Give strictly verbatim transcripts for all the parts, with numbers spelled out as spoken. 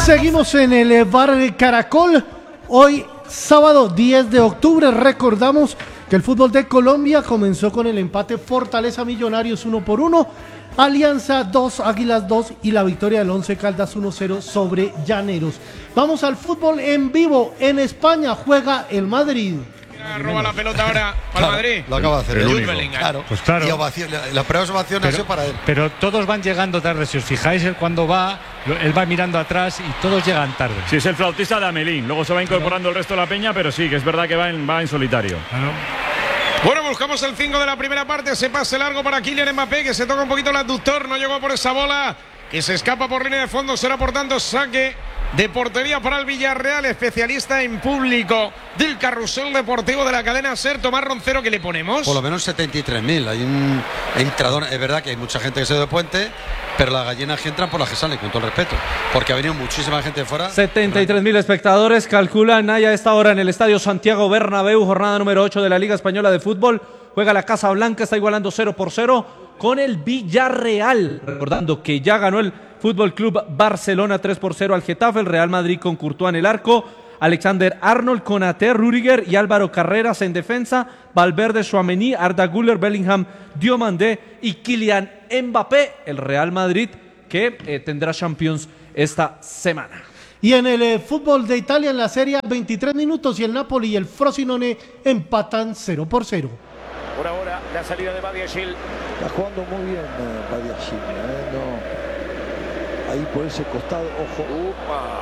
Seguimos en el Bar Caracol. Hoy, sábado diez de octubre, recordamos que el fútbol de Colombia comenzó con el empate Fortaleza Millonarios uno por uno, Alianza dos, Águilas dos y la victoria del Once Caldas uno cero sobre Llaneros. Vamos al fútbol en vivo. En España juega el Madrid. Roba la pelota ahora para claro, Madrid. Lo acaba de hacer el el único. único. Claro. Pues claro. Y ovación, la, la primera ovación pero, ha sido para él. Pero todos van llegando tarde. Si os fijáis, él cuando va, él va mirando atrás y todos llegan tarde. Sí, es el flautista de Amelín. Luego se va incorporando el resto de la peña, pero sí, que es verdad que va en, va en solitario. Claro. Bueno, buscamos el cinco de la primera parte. Se pase largo para Kylian Mbappé, que se toca un poquito el abductor. No llegó por esa bola, que se escapa por línea de fondo. Será por tanto saque de portería para el Villarreal, especialista en público del carrusel deportivo de la cadena SER. Tomás Roncero, ¿qué le ponemos? Por lo menos setenta y tres mil. Hay un entrador. Es verdad que hay mucha gente que se ha ido de puente, pero las gallinas que entran por las que salen, con todo el respeto. Porque ha venido muchísima gente de fuera. setenta y tres mil espectadores calculan hay a esta hora en el estadio Santiago Bernabéu, jornada número ocho de la Liga Española de Fútbol. Juega la Casa Blanca, está igualando cero por cero con el Villarreal. Recordando que ya ganó el Fútbol Club Barcelona tres por cero al Getafe, el Real Madrid con Courtois en el arco, Alexander Arnold, Konaté, Rüdiger y Álvaro Carreras en defensa, Valverde, Tchouaméni, Arda Güler, Bellingham, Diomandé y Kylian Mbappé, el Real Madrid que eh, tendrá Champions esta semana. Y en el eh, fútbol de Italia, en la Serie A, veintitrés minutos y el Napoli y el Frosinone empatan cero por cero. Por ahora, la salida de Badiashil. Está jugando muy bien eh, Badiashil, eh, no. Ahí por ese costado, ojo. Upa.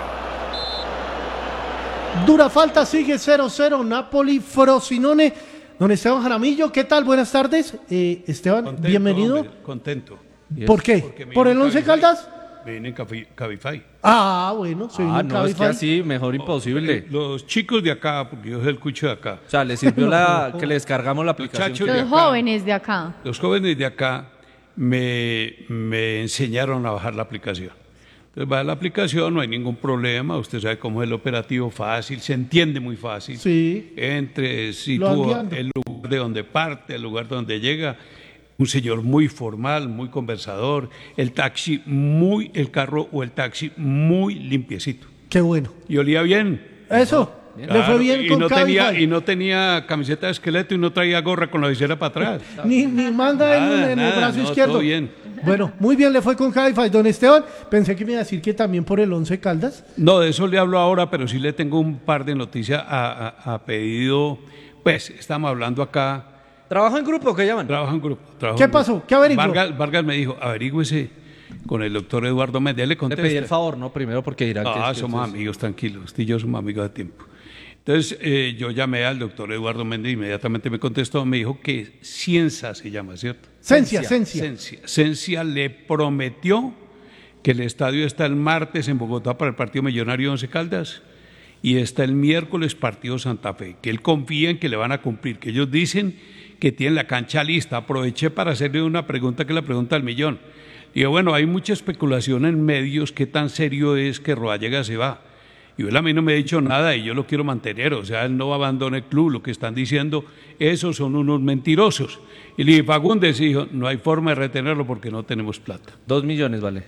Dura falta, sigue cero cero, Napoli, Frosinone. Don Esteban Jaramillo, ¿qué tal? Buenas tardes. Eh, Esteban, contento, bienvenido. Hombre, contento. ¿Por qué? ¿Por el Once Caldas? Viene en Cabify. Ah, bueno, se vino Ah, en no, es que Cabify. así, mejor imposible. Los chicos de acá, porque yo soy el cucho de acá. O sea, le sirvió la que le descargamos la aplicación. Muchachos que- de Los acá. jóvenes de acá. Los jóvenes de acá me, me enseñaron a bajar la aplicación. Entonces, baja la aplicación, no hay ningún problema. Usted sabe cómo es el operativo, fácil, se entiende muy fácil. Sí. Entre, Lo sitúa van guiando. el lugar de donde parte, el lugar donde llega. Un señor muy formal, muy conversador. El taxi muy, el carro o el taxi muy limpiecito. Qué bueno. Y olía bien. Eso, le fue Claro, bien y con no tenía Cabify. Y no tenía camiseta de esqueleto y no traía gorra con la visera para atrás. Ni, ni manda en, Nada, en el nada, brazo no, izquierdo. todo bien. Bueno, muy bien le fue con Cabify. Don Esteban, pensé que me iba a decir que también por el Once Caldas. No, de eso le hablo ahora, pero sí le tengo un par de noticias a, a- a pedido. Pues estamos hablando acá. ¿Trabajo en grupo que llaman? Trabajo en grupo. trabajo ¿Qué en grupo. pasó? ¿Qué averiguó? Vargas, Vargas me dijo, averígüese con el doctor Eduardo Méndez. Le Le contesté. pedí el favor, ¿no? Primero porque dirán que... Ah, es que somos ustedes- amigos, tranquilos. Usted y yo somos amigos de tiempo. Entonces, eh, yo llamé al doctor Eduardo Méndez, inmediatamente me contestó, me dijo que Cienza se llama, ¿cierto? Cencia, Cencia. Cencia. Cencia le prometió que el estadio está el martes en Bogotá para el partido Millonario Once Caldas y está el miércoles partido Santa Fe, que él confía en que le van a cumplir, que ellos dicen que tienen la cancha lista. Aproveché para hacerle una pregunta que es la pregunta del millón. Digo, bueno, hay mucha especulación en medios, qué tan serio es que Rodallega se va. Y él a mí no me ha dicho nada y yo lo quiero mantener, o sea, él no abandona el club, lo que están diciendo, esos son unos mentirosos. Y le dije, Fagundes, dijo, no hay forma de retenerlo porque no tenemos plata. Dos millones, vale.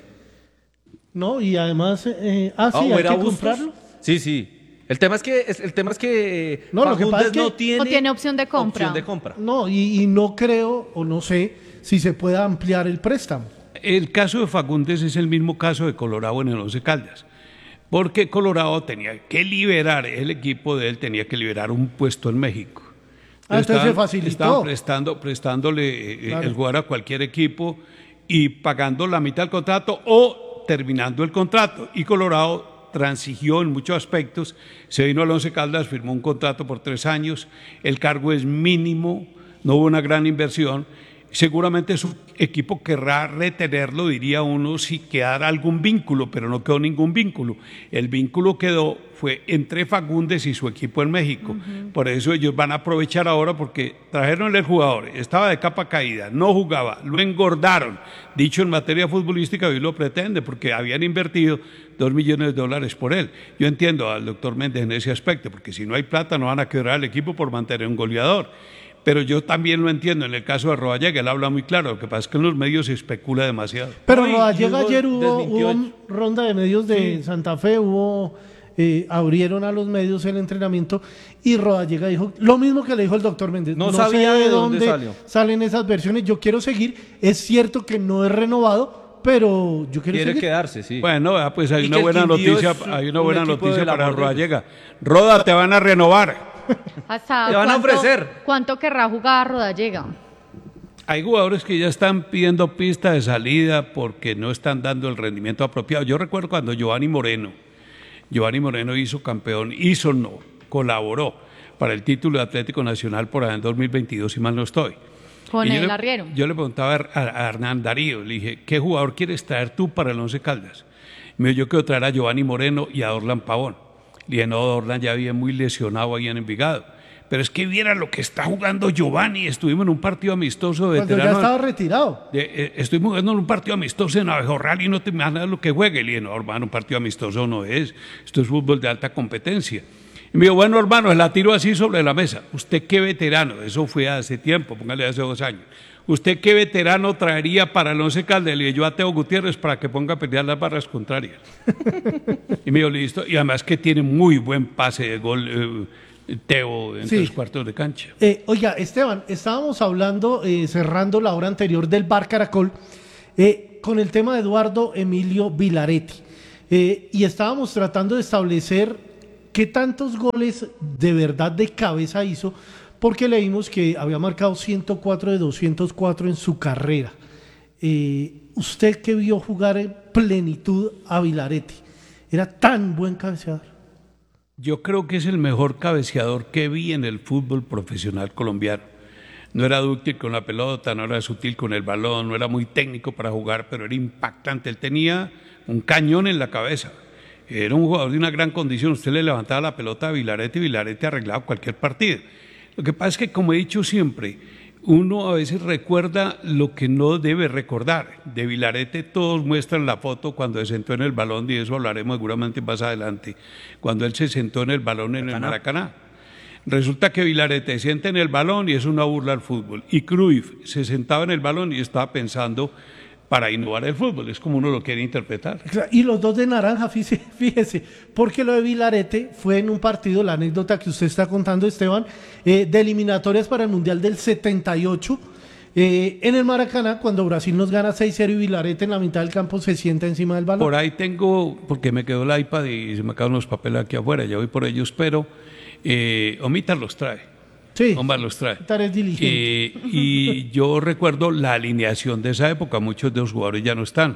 No, y además, eh, ah, sí, ¿o hay era que Bustos? comprarlo. Sí, sí. El tema es que, es- el tema es que No, lo que Fagundes pasa es que no tiene, No tiene opción de compra. opción de compra. No, y, y no creo, o no sé, si se puede ampliar el préstamo. El caso de Fagundes es el mismo caso de Colorado en el Once Caldas, porque Colorado tenía que liberar, el equipo de él tenía que liberar un puesto en México. Ah, entonces Estaban- se facilitó. Estaban prestando, prestándole eh, Claro. el jugar a cualquier equipo y pagando la mitad del contrato o terminando el contrato. Y Colorado transigió en muchos aspectos, se vino al Once Caldas, firmó un contrato por tres años, el cargo es mínimo, no hubo una gran inversión. Seguramente su equipo querrá retenerlo, diría uno, si quedara algún vínculo, pero no quedó ningún vínculo. El vínculo quedó fue entre Fagundes y su equipo en México. Uh-huh. Por eso ellos van a aprovechar ahora porque trajeron el jugador, estaba de capa caída, no jugaba, lo engordaron. Dicho en materia futbolística, hoy lo pretende porque habían invertido dos millones de dólares por él. Yo entiendo al doctor Méndez en ese aspecto, porque si no hay plata no van a quebrar el equipo por mantener un goleador. Pero yo también lo entiendo en el caso de Rodallega, él habla muy claro, lo que pasa es que en los medios se especula demasiado. Pero Hoy, Rodallega Hugo ayer hubo, desmintió- hubo ronda de medios de Sí. Santa Fe, hubo eh, abrieron a los medios el entrenamiento y Rodallega dijo lo mismo que le dijo el doctor Méndez. No sé sabía de dónde salió. salen esas versiones, yo quiero seguir, es cierto que no es renovado, pero yo quiero Quiere seguir. quedarse, sí. Bueno, ah, pues hay Y una que el buena Quindío noticia, es hay una un buena equipo noticia de la para Morena. Rodallega. Roda, te van a renovar. ¿Hasta Te van a cuánto- ofrecer. ¿Cuánto querrá jugar Rodallega? Hay jugadores que ya están pidiendo pista de salida porque no están dando el rendimiento apropiado. Yo recuerdo cuando Giovanni Moreno, Giovanni Moreno hizo campeón, hizo no, colaboró para el título de Atlético Nacional por allá en dos mil veintidós, si mal no estoy. Con Y yo el le- arriero. Yo le preguntaba a, a Hernán Darío, le dije, ¿qué jugador quieres traer tú para el Once Caldas? Y me dijo, yo quiero traer a Giovanni Moreno y a Orlan Pavón. Le dije, no, Orlan ya había muy lesionado ahí en Envigado. Pero es que viera lo que está jugando Giovanni. Estuvimos en un partido amistoso de Cuando ya veteranos. estaba retirado. De, eh, estoy jugando en un partido amistoso en Abejorral y no te imaginas lo que juegue. Le dije, no, hermano, un partido amistoso no es. Esto es fútbol de alta competencia. Y me dijo, bueno, hermano, la tiro así sobre la mesa. ¿Usted qué veterano? Eso fue hace tiempo, póngale hace dos años. ¿Usted qué veterano traería para el Once Caldas? Le dije, yo a Teo Gutiérrez para que ponga a pelear las barras contrarias. Y me dijo, listo. Y además que tiene muy buen pase de gol eh, Teo en Sí. tres cuartos de cancha. Eh, oiga, Esteban, estábamos hablando, eh, cerrando la hora anterior del Bar Caracol, eh, con el tema de Eduardo Emilio Vilaretti. Eh, y estábamos tratando de establecer qué tantos goles de verdad de cabeza hizo, porque leímos que había marcado ciento cuatro de doscientos cuatro en su carrera. Eh, usted que vio jugar en plenitud a Vilaretti, ¿era tan buen cabeceador? Yo creo que es el mejor cabeceador que vi en el fútbol profesional colombiano. No era dúctil con la pelota, no era sutil con el balón, no era muy técnico para jugar, pero era impactante. Él tenía un cañón en la cabeza. Era un jugador de una gran condición. Usted le levantaba la pelota a Vilaretti y Vilaretti arreglaba cualquier partido. Lo que pasa es que, como he dicho siempre, uno a veces recuerda lo que no debe recordar. De Vilarete todos muestran la foto cuando se sentó en el balón, y de eso hablaremos seguramente más adelante, cuando él se sentó en el balón en el Maracaná. Resulta que Vilarete se sienta en el balón y es una burla al fútbol. Y Cruyff se sentaba en el balón y estaba pensando para innovar el fútbol. Es como uno lo quiere interpretar. Y los dos de naranja, fíjese, fíjese, porque lo de Vilarete fue en un partido, la anécdota que usted está contando, Esteban, eh, de eliminatorias para el Mundial del setenta y ocho, eh, en el Maracaná, cuando Brasil nos gana seis cero y Vilarete en la mitad del campo se sienta encima del balón. Por ahí tengo, porque me quedó el iPad y se me acaban los papeles aquí afuera, ya voy por ellos, pero eh, Omita los trae. Sí, Omar los trae. es diligente. Eh, y yo recuerdo la alineación de esa época, muchos de los jugadores ya no están.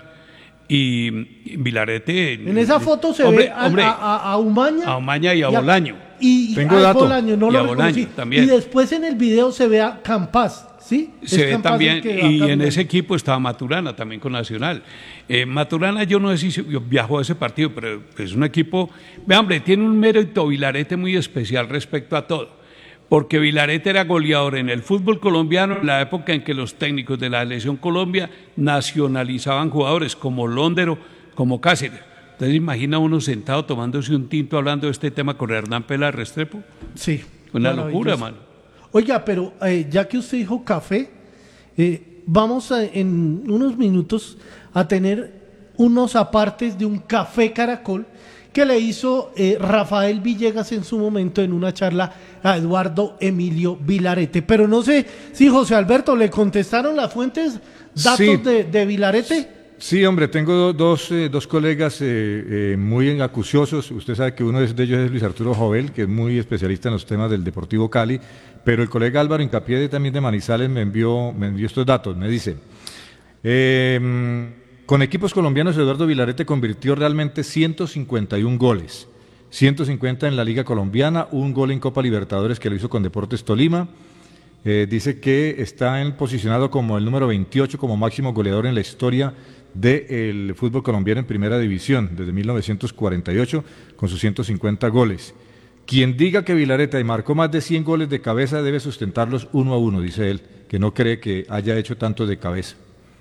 Y Vilarete. En esa foto se hombre, ve a, hombre, a, a, a Umaña. a Omaña y a Bolaño. Y, y Tengo a dato. Bolaño, no Y lo a Bolaño reconocí. también. Y después en el video se ve a Campas, ¿sí? Se Es ve Campas también, el que va y en caminando. ese equipo estaba Maturana también con Nacional. Eh, Maturana, yo no sé si se- yo viajó a ese partido, pero es un equipo. Ve, hombre, tiene un mérito Vilarete muy especial respecto a todo. Porque Vilarete era goleador en el fútbol colombiano en la época en que los técnicos de la Selección Colombia nacionalizaban jugadores como Londero, como Cáceres. Entonces, imagina uno sentado tomándose un tinto hablando de este tema con Hernán Pela Restrepo. Sí. Una maravilloso. locura, mano. Oiga, pero eh, ya que usted dijo café, eh, vamos a- en unos minutos a tener unos apartes de un café Caracol que le hizo eh, Rafael Villegas en su momento en una charla a Eduardo Emilio Vilarete. Pero no sé si José Alberto le contestaron las fuentes, datos Sí. de, de Vilarete. Sí, hombre, tengo do- dos, eh, dos colegas eh, eh, muy acuciosos. Usted sabe que uno de ellos es Luis Arturo Jovel, que es muy especialista en los temas del Deportivo Cali, pero el colega Álvaro Incapié de- también de Manizales me envió, me envió estos datos. Me dice, eh, con equipos colombianos Eduardo Vilarete convirtió realmente ciento cincuenta y uno goles, ciento cincuenta en la Liga Colombiana, un gol en Copa Libertadores que lo hizo con Deportes Tolima. Eh, dice que está en- posicionado como el número veintiocho como máximo goleador en la historia del fútbol colombiano en primera división desde mil novecientos cuarenta y ocho con sus ciento cincuenta goles. Quien diga que Vilarete marcó más de cien goles de cabeza debe sustentarlos uno a uno, dice él, que no cree que haya hecho tanto de cabeza.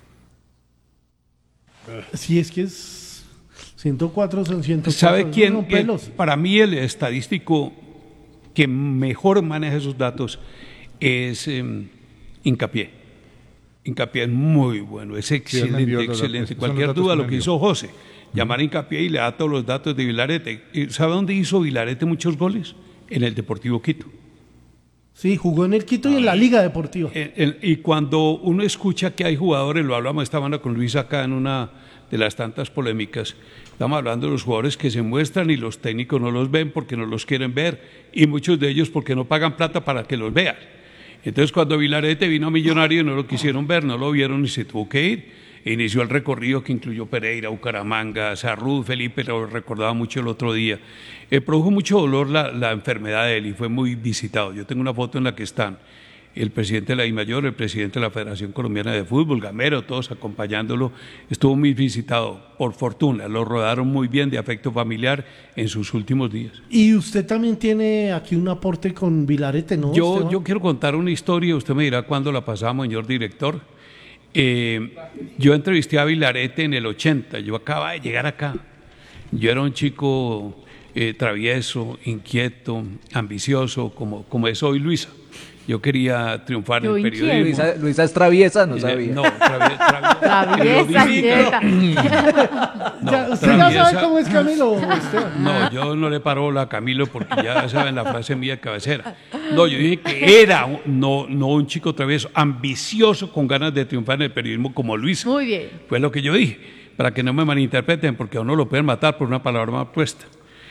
Si es que es ciento cuatro son ciento cuatro. ¿Sabe esos quién? son pelos. Eh, para mí el estadístico que mejor maneja esos datos es eh, Hincapié. Hincapié es muy bueno, es excelente, envió los excelente. datos, son Cualquier los datos duda, que lo me que envió. hizo José, llamar a Hincapié y le da todos los datos de Vilarete. ¿Y ¿Sabe dónde hizo Vilarete muchos goles? En el Deportivo Quito. Sí, jugó en el Quito y en la Liga Deportiva. El- el- y cuando uno escucha que hay jugadores, lo hablamos esta mañana con Luis acá en una de las tantas polémicas, estamos hablando de los jugadores que se muestran y los técnicos no los ven porque no los quieren ver y muchos de ellos porque no pagan plata para que los vean. Entonces cuando Vilarete vino a Millonario no lo quisieron ver, no lo vieron y se tuvo que ir. E inició el recorrido que incluyó Pereira, Bucaramanga, Sarrú, Felipe, lo recordaba mucho el otro día. Eh, produjo mucho dolor la, la enfermedad de él y fue muy visitado. Yo tengo una foto en la que están el presidente de la DIMAYOR, el presidente de la Federación Colombiana de Fútbol, Gamero, todos acompañándolo. Estuvo muy visitado, por fortuna, lo rodaron muy bien de afecto familiar en sus últimos días. Y usted también tiene aquí un aporte con Vilarete, ¿no? Yo, Esteban? yo quiero contar una historia, usted me dirá cuándo la pasamos, señor director. Eh, yo entrevisté a Vilarete en el ochenta, yo acababa de llegar acá. Yo era un chico eh, travieso, inquieto, ambicioso, como, como es hoy Luisa. Yo quería triunfar Yo en el inquieto. periodismo. Luisa, Luisa es traviesa, no Eh, sabía. No, traviesa. Traviesa, inquieta. No, Ya, usted ya sabe traviesa- cómo es Camilo, Esteban. No, yo no le paro bola a Camilo porque ya saben la frase mía de cabecera. No, yo dije que era, un- no, no un chico travieso, ambicioso con ganas de triunfar en el periodismo como Luis. Muy bien. Fue lo que yo dije, para que no me malinterpreten, porque a uno lo pueden matar por una palabra mal puesta.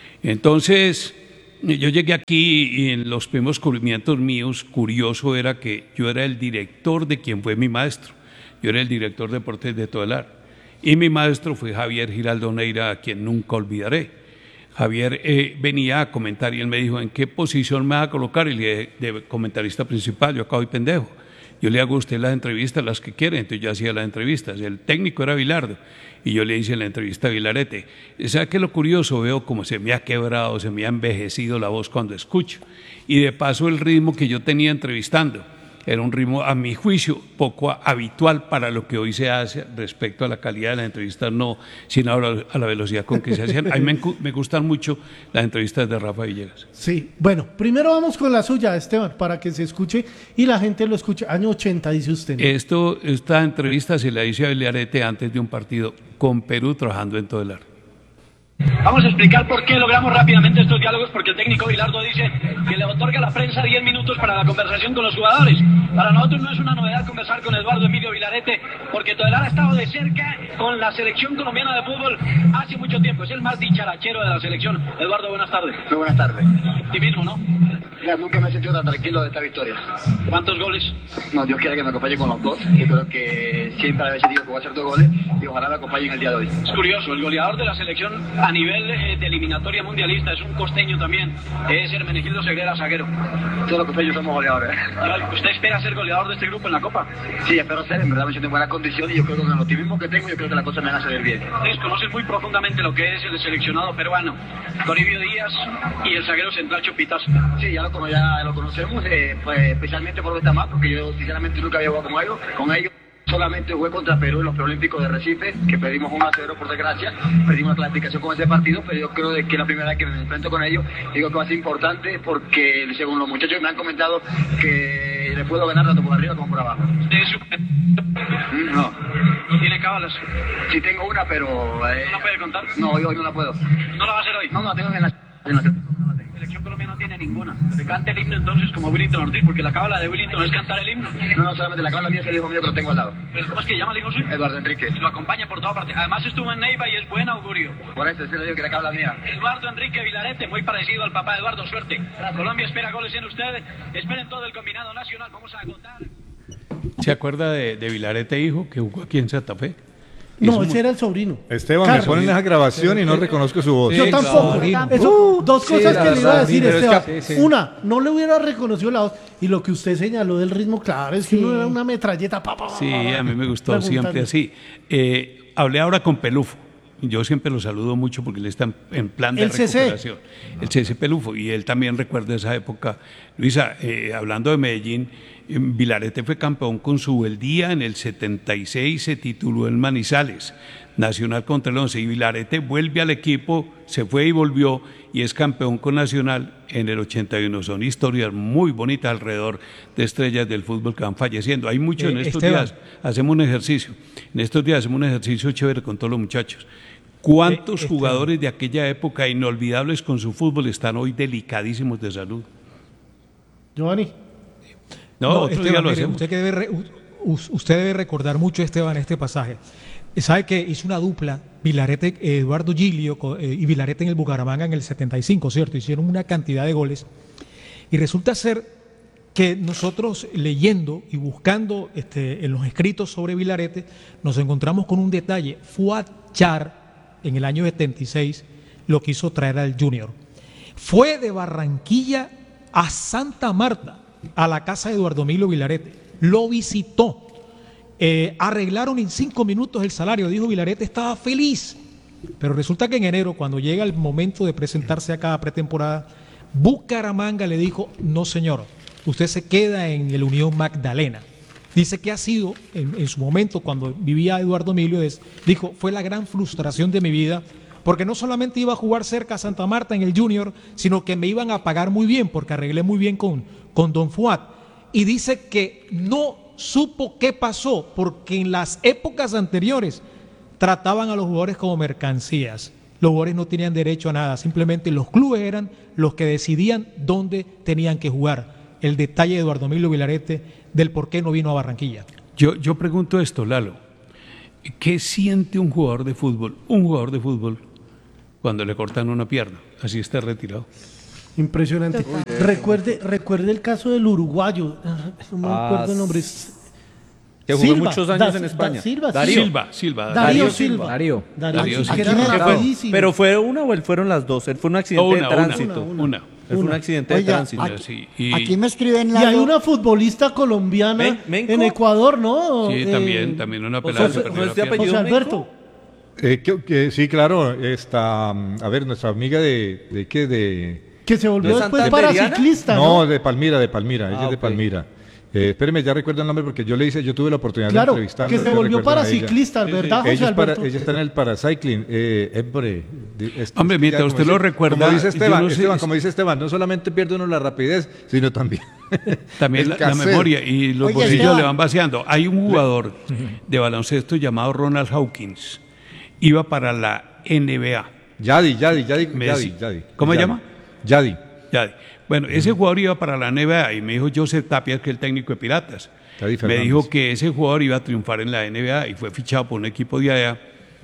Entonces, yo llegué aquí y en los primeros descubrimientos míos, curioso era que yo era el director de quien fue mi maestro. Yo era el director de deportes de Todelar. Y mi maestro fue Javier Giraldo Neira, a quien nunca olvidaré. Javier eh, venía a comentar y él me dijo, ¿en qué posición me va a colocar? Y le dije, de comentarista principal, yo acá voy pendejo. Yo le hago a usted las entrevistas, las que quiere, entonces yo hacía las entrevistas. El técnico era Vilardo y yo le hice la entrevista a Vilarete. ¿Sabe qué es lo curioso? Veo como se me ha quebrado, se me ha envejecido la voz cuando escucho. Y de paso el ritmo que yo tenía entrevistando era un ritmo, a mi juicio, poco habitual para lo que hoy se hace respecto a la calidad de las entrevistas, no, sino a la, a la velocidad con que se hacían. A mí me, me gustan mucho las entrevistas de Rafa Villegas. Sí, bueno, primero vamos con la suya, Esteban, para que se escuche y la gente lo escuche. Año ochenta, dice usted, ¿no? Esto, esta entrevista se la hice a Vilarete antes de un partido con Perú trabajando en Todelar. Vamos a explicar por qué logramos rápidamente estos diálogos, porque el técnico Vilardo dice que le otorga a la prensa diez minutos para la conversación con los jugadores. Para nosotros no es una novedad conversar con Eduardo Emilio Vilarete, porque Todelar ha estado de cerca con la selección colombiana de fútbol hace mucho tiempo. Es el más dicharachero de la selección. Eduardo, buenas tardes. Muy buenas tardes. Ti mismo, ¿no? Mira, nunca me he sentido tan tranquilo de esta victoria. ¿Cuántos goles? No, Dios quiera que me acompañe con los dos. Yo creo que siempre había sentido que voy a hacer dos goles y ojalá me acompañen el día de hoy. Es curioso, el goleador de la selección a nivel eh, de eliminatoria mundialista es un costeño también, es Hermenegildo Segrera, zaguero. Todos los costeños somos goleadores. ¿Usted espera ser goleador de este grupo en la Copa? Sí, espero ser, en verdad me siento en buena condición y yo creo que con el optimismo que tengo, yo creo que las cosas me van a salir bien. Ustedes conocen muy profundamente lo que es el seleccionado peruano, Toribio Díaz y el zaguero central Chupitazo. Sí, ya lo, cono- ya lo conocemos, eh, pues, especialmente por esta más, porque yo sinceramente nunca había jugado con ellos. Con ellos. Solamente jugué contra Perú en los Preolímpicos de Recife, que perdimos uno a cero por desgracia, perdimos la clasificación con ese partido, pero yo creo de que la primera vez que me enfrento con ellos, digo que va a ser importante porque según los muchachos me han comentado que le puedo ganar tanto por arriba como por abajo. ¿Usted es su... Mm, No. ¿No tiene cábalas? Sí tengo una, pero... Eh, ¿No la puede contar? No, hoy, hoy no la puedo. ¿No la va a hacer hoy? No, no, la tengo en la... En la... La selección colombiana no tiene ninguna. Se canta el himno entonces como Willington Ortiz, porque la cábala de Willington es cantar el himno. No, no, solamente la cábala mía es el hijo mío que lo tengo al lado. ¿Pero cómo es que llama el hijo suyo? Eduardo Enrique. Lo acompaña por toda parte. Además estuvo en Neiva y es buen augurio. Por eso, se le digo que la cábala mía. Eduardo Enrique Vilarete, muy parecido al papá de Eduardo, suerte. Colombia espera goles en ustedes. Esperen todo el combinado nacional. Vamos a agotar. ¿Se acuerda de, de Vilarete, hijo, que jugó aquí en Santa Fe? No, Hizo ese mu- era el sobrino. Esteban, Carlos. me ponen esa grabación y no reconozco su voz. Yo tampoco. Eso, dos Sí, cosas la que le iba a verdad, decir, pero es Esteban. que- sí, sí. Una, no le hubiera reconocido la voz. Y lo que usted señaló del ritmo, claro, es que uno era una metralleta. Pa, pa, pa, Sí, a mí me gustó preguntando. siempre así. Eh, hablé ahora con Pelufo. Yo siempre lo saludo mucho porque él está en, en plan de El C C. recuperación. El C C Pelufo. Y él también recuerda esa época. Luisa, eh, hablando de Medellín, Vilarete fue campeón con Subeldía, en el setenta y seis se tituló en Manizales, Nacional contra el Once, y Vilarete vuelve al equipo, se fue y volvió, y es campeón con Nacional en el ochenta y uno. Son historias muy bonitas alrededor de estrellas del fútbol que van falleciendo. Hay mucho, Eh, en estos Esteban. días hacemos un ejercicio, en estos días hacemos un ejercicio chévere con todos los muchachos. ¿Cuántos Eh, jugadores de aquella época inolvidables con su fútbol están hoy delicadísimos de salud? Giovanni. No, No, otro Esteban, día lo mire, hacemos. usted, que debe re- u- usted debe recordar mucho, Esteban, este pasaje. Sabe que hizo una dupla, Vilarete, eh, Eduardo Gilio co- eh, y Vilarete en el Bucaramanga en el setenta y cinco, ¿cierto? Hicieron una cantidad de goles. Y resulta ser que nosotros leyendo y buscando este, en los escritos sobre Vilarete, nos encontramos con un detalle. Fuad Char, en el año setenta y seis, lo quiso traer al Junior. Fue de Barranquilla a Santa Marta, a la casa de Eduardo Emilio Vilarete. Lo visitó. Eh, arreglaron en cinco minutos el salario. Dijo Vilarete, estaba feliz. Pero resulta que en enero, cuando llega el momento de presentarse a cada pretemporada, Bucaramanga le dijo, no señor, usted se queda en el Unión Magdalena. Dice que ha sido, en, en su momento, cuando vivía Eduardo Emilio, es- dijo, fue la gran frustración de mi vida, porque no solamente iba a jugar cerca a Santa Marta en el Junior, sino que me iban a pagar muy bien, porque arreglé muy bien con, con Don Fuad. Y dice que no supo qué pasó, porque en las épocas anteriores trataban a los jugadores como mercancías. Los jugadores no tenían derecho a nada, simplemente los clubes eran los que decidían dónde tenían que jugar. El detalle de Eduardo Emilio Vilarete del por qué no vino a Barranquilla. Yo, yo pregunto esto, Lalo. ¿Qué siente un jugador de fútbol, un jugador de fútbol, cuando le cortan una pierna? Así está retirado. Impresionante. Recuerde, recuerde el caso del uruguayo. No me Ah, acuerdo el nombre. que jugó muchos años Da- en Da- España. Silva, Darío. Silva, Silva. Darío Darío Silva. Darío. Darío, Darío Silva, que Silva. era Que fue- rapidísimo. pero fue una o él fueron las dos. Él fue un accidente Una, de una, tránsito. una, una. Él fue un accidente de Oiga, tránsito. aquí, Sí, y- aquí me escriben Y hay Lalo. una futbolista colombiana Men- Menco. en Ecuador, ¿no? Sí, Eh, también, también una José- pelada que José- perdió la José pierna. José Alberto. Eh, que- que- sí, claro, está, mm, a ver, nuestra amiga de, de qué, de... Que se volvió ¿De después Santanderiana? paraciclista, No, ¿no? de Palmira, de Palmira, ella Ah, es de ok. Palmira. Eh, espéreme, ya recuerdo el nombre porque yo le hice, yo tuve la oportunidad Claro, de entrevistarla. que se yo volvió recuerdo a ella. paraciclista, ¿verdad, José Ella, es para- Alberto? ella está en el paracycling. Eh, hombre, de- este- Hombre, ya mientras como usted lo recuerda, Como dice yo Esteban, no sé- Esteban, como dice Esteban, no solamente pierde uno la rapidez, sino también, También el la, la cassette. memoria y los Oye, bolsillos Esteban. le van vaciando. Hay un jugador de baloncesto llamado Ronald Hawkins. Iba para la N B A. Yadi, Yadi, Yadi, Messi. Yadi, Yadi. ¿Cómo se Yadi. llama? Yadi. Ya. Bueno, ese jugador iba para la N B A y me dijo Joseph Tapia, que es el técnico de Piratas. Yadi Me Fernández. dijo que ese jugador iba a triunfar en la N B A y fue fichado por un equipo de allá.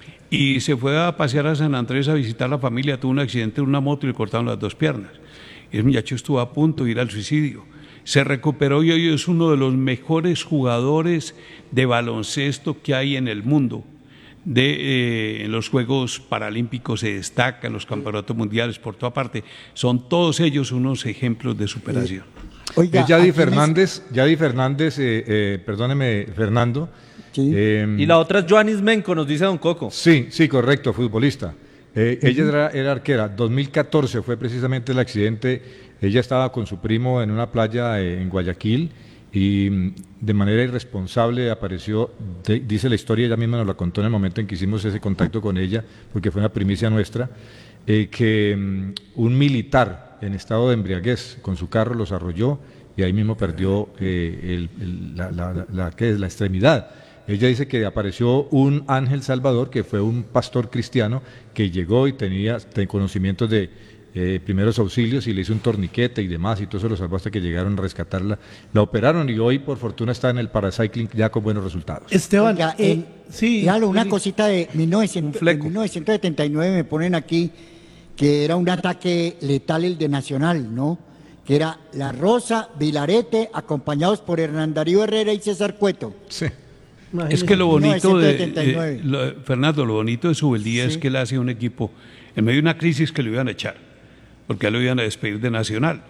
Y se fue a pasear a San Andrés a visitar a la familia. Tuvo un accidente en una moto y le cortaron las dos piernas. Y el muchacho estuvo a punto de ir al suicidio. Se recuperó y hoy es uno de los mejores jugadores de baloncesto que hay en el mundo. De, eh, en los Juegos Paralímpicos se destaca, en los campeonatos mundiales por toda parte. Son todos ellos unos ejemplos de superación. Oiga, Es Yadi aquí me- Fernández, Yadi Fernández, eh, eh, perdóneme, Fernando. Sí. Eh, Y la otra es Joanis Menco, nos dice Don Coco. Sí, sí, correcto, futbolista. Eh, Ella era, era arquera. dos mil catorce fue precisamente el accidente. Ella estaba con su primo en una playa eh, en Guayaquil y mm, de manera irresponsable apareció, de- dice la historia, ella misma nos la contó en el momento en que hicimos ese contacto con ella, porque fue una primicia nuestra, eh, que mm, un militar en estado de embriaguez con su carro los arrolló y ahí mismo perdió eh, el- el- la, la- la- la- ¿qué es? la extremidad. Ella dice que apareció un ángel salvador, que fue un pastor cristiano, que llegó y tenía ten- conocimientos de eh, primeros auxilios y le hizo un torniquete y demás, y todo eso lo salvó hasta que llegaron a rescatarla. La operaron y hoy, por fortuna, está en el paracycling ya con buenos resultados. Esteban, Oiga, eh, en- sí. Lalo, una Lili. cosita de mil novecientos, de mil novecientos setenta y nueve me ponen aquí que era un ataque letal el de Nacional, ¿no? Que era La Rosa, Vilarete, acompañados por Hernán Darío Herrera y César Cueto. Sí. Es que lo bonito de, mil novecientos setenta y nueve. eh, lo- Fernando, lo bonito de Subeldía es que él hace un equipo en medio de una crisis que lo iban a echar, porque ya lo iban a despedir de Nacional.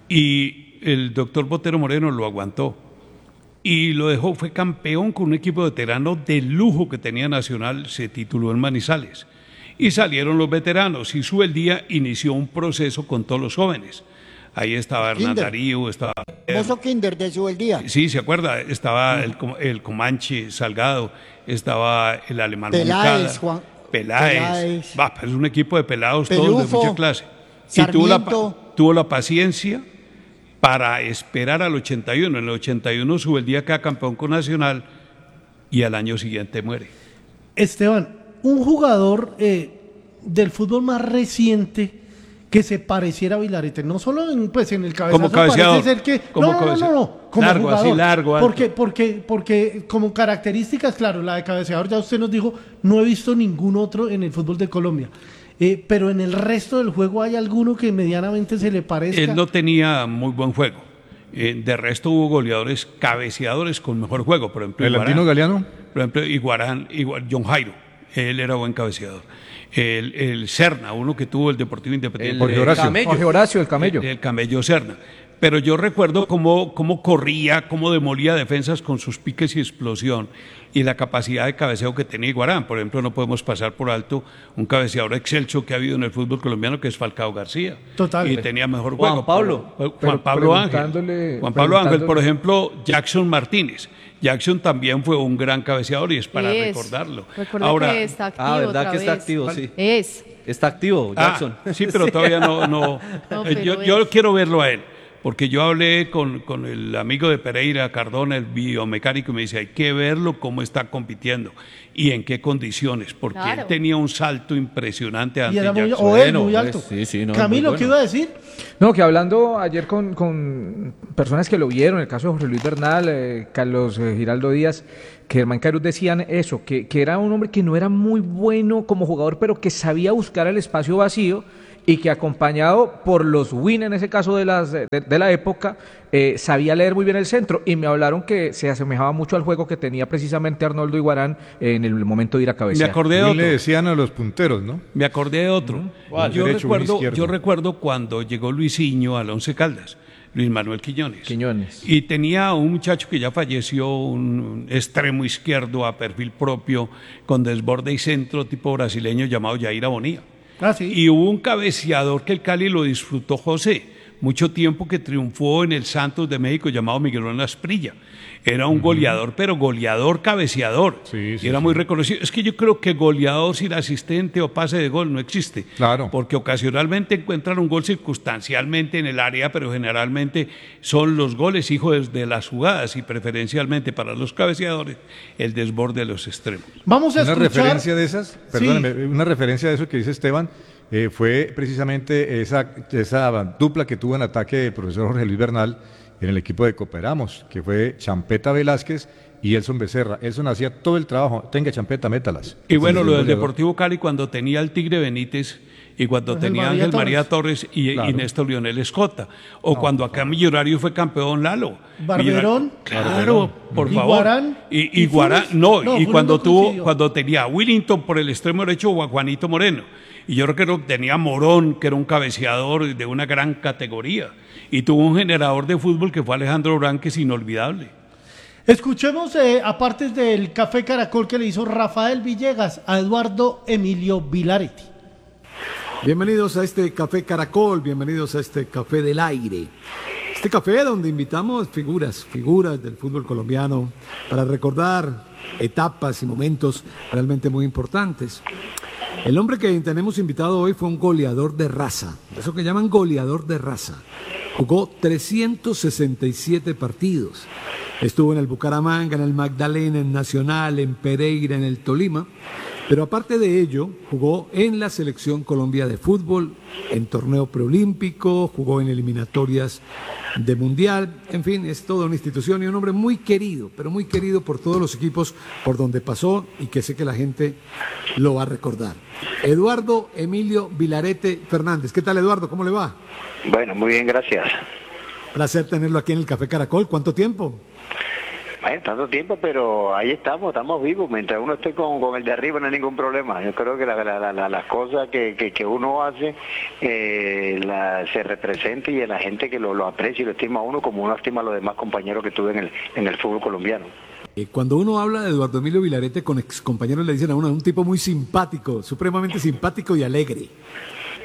Y el doctor Botero Moreno lo aguantó y lo dejó, fue campeón con un equipo veterano de lujo que tenía Nacional, se tituló en Manizales. Y salieron los veteranos y Subeldía inició un proceso con todos los jóvenes. Ahí estaba Hernán Kinder. Darío, estaba... Mozo Kinder de su el día. Sí, ¿se acuerda? Estaba el, Com- el Comanche Salgado, estaba el alemán Peláez, Moncada, Juan- Peláez. Peláez. Va, pero es un equipo de pelados todos de Pelufo, mucha clase. Y tuvo la, pa- Sarmiento. tuvo la paciencia para esperar al ochenta y uno. En el ochenta y uno sube el día queda campeón con Nacional y al año siguiente muere. Esteban, un jugador eh, del fútbol más reciente que se pareciera a Vilarete, no solo en, pues, en el cabezazo, Como cabeceador, parece ser que... como no, no, no, no, cabece- no, como largo, jugador. así largo, alto. Porque, porque, porque como características, claro, la de cabeceador ya usted nos dijo, no he visto ningún otro en el fútbol de Colombia. Eh, pero en el resto del juego hay alguno que medianamente se le parezca. Él no tenía muy buen juego. Eh, de resto hubo goleadores, cabeceadores con mejor juego. Por ejemplo, ¿El Iguarán. Andino Galeano? Por ejemplo, Iguarán, Iguar- John Jairo. Él era buen cabeceador. El, el Serna, uno que tuvo el Deportivo Independiente. El, Jorge eh, Horacio. Camello. Jorge Horacio, el Camello. El, el Camello Serna. Pero yo recuerdo cómo, cómo corría, cómo demolía defensas con sus piques y explosión y la capacidad de cabeceo que tenía Iguarán. Por ejemplo, no podemos pasar por alto un cabeceador excelso que ha habido en el fútbol colombiano, que es Falcao García. Total. Y tenía mejor Juan juego. Pablo. Juan Pero Pablo Ángel. preguntándole- Juan Pablo Ángel, por preguntándole- ejemplo, Jackson Martínez. Jackson también fue un gran cabeceador y es para Es. recordarlo. Recuerda Ahora, que está activo Ah, ¿verdad otra que está vez. activo? Sí. Es. Está activo, Jackson. Ah, sí, pero todavía no. no. No, Eh, pero yo, es. yo quiero verlo a él, porque yo hablé con, con el amigo de Pereira, Cardona, el biomecánico, y me dice, hay que verlo cómo está compitiendo y en qué condiciones, porque Claro. él tenía un salto impresionante Y ante era muy, Jackson. o es Bueno, muy pues, alto. sí, sí, no, Camilo, muy ¿qué bueno. iba a decir? No, que hablando ayer con, con personas que lo vieron, el caso de Jorge Luis Bernal, eh, Carlos eh, Giraldo Díaz, que Germán Cairuz decían eso, que, que era un hombre que no era muy bueno como jugador, pero que sabía buscar el espacio vacío y que acompañado por los Win, en ese caso de, las, de, de la época, eh, sabía leer muy bien el centro. Y me hablaron que se asemejaba mucho al juego que tenía precisamente Arnoldo Iguarán en el momento de ir a Me cabecear. acordé de Bien otro. le decían a los punteros, ¿no? Me acordé de otro. ¿Cuál? Yo, Derecho, uno recuerdo, izquierdo. yo recuerdo cuando llegó Luisinho al Once Caldas, Luis Manuel Quiñones. Quiñones. Y tenía un muchacho que ya falleció, un extremo izquierdo a perfil propio, con desborde y centro, tipo brasileño, llamado Jair Abonía. Ah, sí. Y hubo un cabeceador que el Cali lo disfrutó José, mucho tiempo que triunfó en el Santos de México, llamado Miguelón Asprilla. Era un goleador, pero goleador, cabeceador. Sí, sí, y era sí. muy reconocido. Es que yo creo que goleador sin asistente o pase de gol no existe. Claro. Porque ocasionalmente encuentran un gol circunstancialmente en el área, pero generalmente son los goles hijos de las jugadas y preferencialmente para los cabeceadores el desborde de los extremos. Vamos a Una escuchar... referencia de esas, Sí. perdóneme, una referencia de eso que dice Esteban, eh, fue precisamente esa, esa dupla que tuvo en ataque el profesor Jorge Luis Bernal en el equipo de Cooperamos, que fue Champeta Velázquez y Elson Becerra. Elson hacía todo el trabajo, tenga Champeta, métalas. Y bueno, Entonces, lo el del goleador. Deportivo Cali cuando tenía el Tigre Benítez y cuando Ángel tenía María Ángel María Torres. Torres y, Claro. y Néstor Lionel Escota. O cuando acá Millonario fue campeón Lalo. Barberón. Millonario- Claro, por favor. Iguarán. Y, ¿Y Iguarán, Funes? no, No, y Funes cuando no tuvo, coincidió. cuando tenía a Willington por el extremo derecho o a Juanito Moreno. Y yo creo que tenía a Morón, que era un cabeceador de una gran categoría. Y tuvo un generador de fútbol que fue Alejandro Brán, que es inolvidable. Escuchemos, eh, aparte del Café Caracol que le hizo Rafael Villegas a Eduardo Emilio Vilaretti. Bienvenidos a este Café Caracol, bienvenidos a este Café del Aire. Este café donde invitamos figuras, figuras del fútbol colombiano para recordar etapas y momentos realmente muy importantes. El hombre que tenemos invitado hoy fue un goleador de raza, eso que llaman goleador de raza. Jugó trescientos sesenta y siete partidos. Estuvo en el Bucaramanga, en el Magdalena, en Nacional, en Pereira, en el Tolima. Pero aparte de ello, jugó en la Selección Colombia de Fútbol, en torneo preolímpico, jugó en eliminatorias de Mundial. En fin, es toda una institución y un hombre muy querido, pero muy querido por todos los equipos por donde pasó y que sé que la gente lo va a recordar. Eduardo Emilio Vilarete Fernández. ¿Qué tal, Eduardo? ¿Cómo le va? Bueno, muy bien, gracias. Placer tenerlo aquí en el Café Caracol. ¿Cuánto tiempo? Bueno, tanto tiempo, pero ahí estamos, estamos vivos. Mientras uno esté con, con el de arriba no hay ningún problema. Yo creo que la, la, la, las cosas que, que, que uno hace eh, la, se representa y la gente que lo, lo aprecia y lo estima a uno como uno estima a los demás compañeros que tuve en el, en el fútbol colombiano. Eh, Cuando uno habla de Eduardo Emilio Vilarete con ex compañeros le dicen a uno, un tipo muy simpático, supremamente simpático y alegre.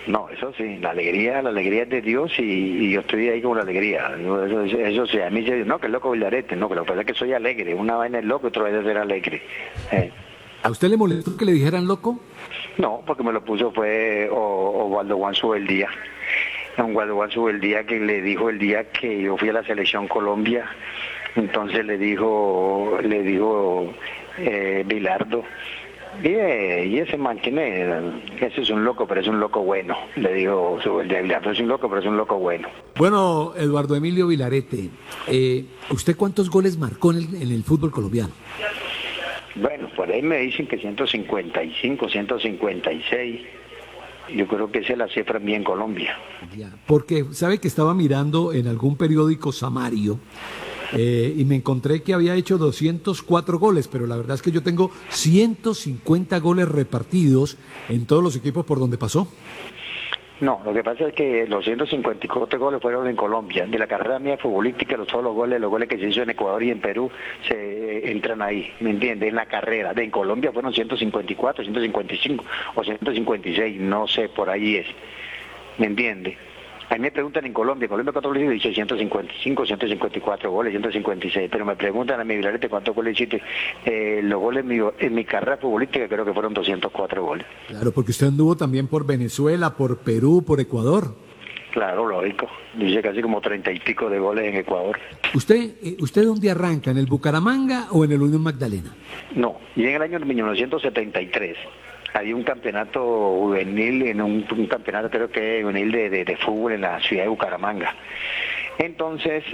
No, eso sí, la alegría, la alegría es de Dios y, y yo estoy ahí con la alegría. Eso, eso, eso sí, a mí se dice, no, que es loco Vilarete, no, que lo que pasa es que soy alegre. Una vaina es loco, otra vez es ser alegre. Eh. ¿A usted le molestó que le dijeran loco? No, porque me lo puso fue Osvaldo Guanzo el día. Osvaldo Guanzo el día que le dijo el día que yo fui a la selección Colombia, entonces le dijo, le dijo eh, Bilardo. Y, eh, y ese man, ¿quién es? Ese es un loco, pero es un loco bueno. Le digo, el de Bilardo es un loco, pero es un loco bueno. Bueno, Eduardo Emilio Vilarete, eh, ¿usted cuántos goles marcó en el, en el fútbol colombiano? Bueno, por ahí me dicen que ciento cincuenta y cinco, ciento cincuenta y seis. Yo creo que esa es la cifra mía en Colombia. Ya, porque sabe que estaba mirando en algún periódico Samario eh, y me encontré que había hecho doscientos cuatro goles, pero la verdad es que yo tengo ciento cincuenta goles repartidos en todos los equipos por donde pasó. No, lo que pasa es que los ciento cincuenta y cuatro goles fueron en Colombia. De la carrera mía futbolística, los, todos los goles, los goles que se hizo en Ecuador y en Perú, se eh, entran ahí, ¿me entiendes? En la carrera. De en Colombia fueron ciento cincuenta y cuatro, ciento cincuenta y cinco o ciento cincuenta y seis, no sé, por ahí es. ¿Me entiendes? A mí me preguntan en Colombia, en Colombia cuántos goles hice, ciento cincuenta y cinco, ciento cincuenta y cuatro goles, ciento cincuenta y seis, pero me preguntan a mi Vilarete cuántos goles hiciste. Eh, los goles míos, en mi carrera futbolística creo que fueron doscientos cuatro goles. Claro, porque usted anduvo también por Venezuela, por Perú, por Ecuador. Claro, lógico. Dice casi como treinta y pico de goles en Ecuador. ¿Usted eh, usted dónde arranca? ¿En el Bucaramanga o en el Unión Magdalena? No, y en el año mil novecientos setenta y tres. Había un campeonato juvenil, en un, un campeonato creo que juvenil de, de, de fútbol en la ciudad de Bucaramanga. Entonces,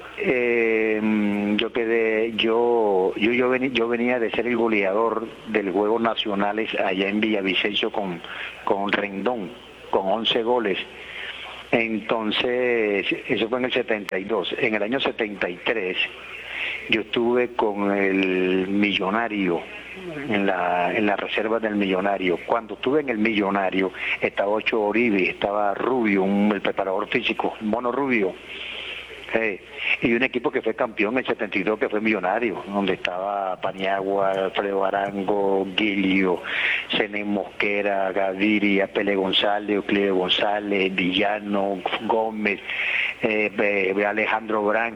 eh, yo quedé, yo, yo, yo, venía, yo venía de ser el goleador del Juegos Nacionales allá en Villavicencio con, con Rendón, con once goles. Entonces, eso fue en el setenta y dos. En el año setenta y tres, yo estuve con el Millonario, en la en la reserva del Millonario. Cuando estuve en el Millonario, estaba Ocho Oribe, estaba Rubio, un, el preparador físico, Mono Rubio. Eh, y un equipo que fue campeón en el setenta y dos, que fue Millonario, donde estaba Paniagua, Alfredo Arango, Guilio, Zenén Mosquera, Gaviria, Pele González, Euclides González, Villano, Gómez, eh, Alejandro Branc,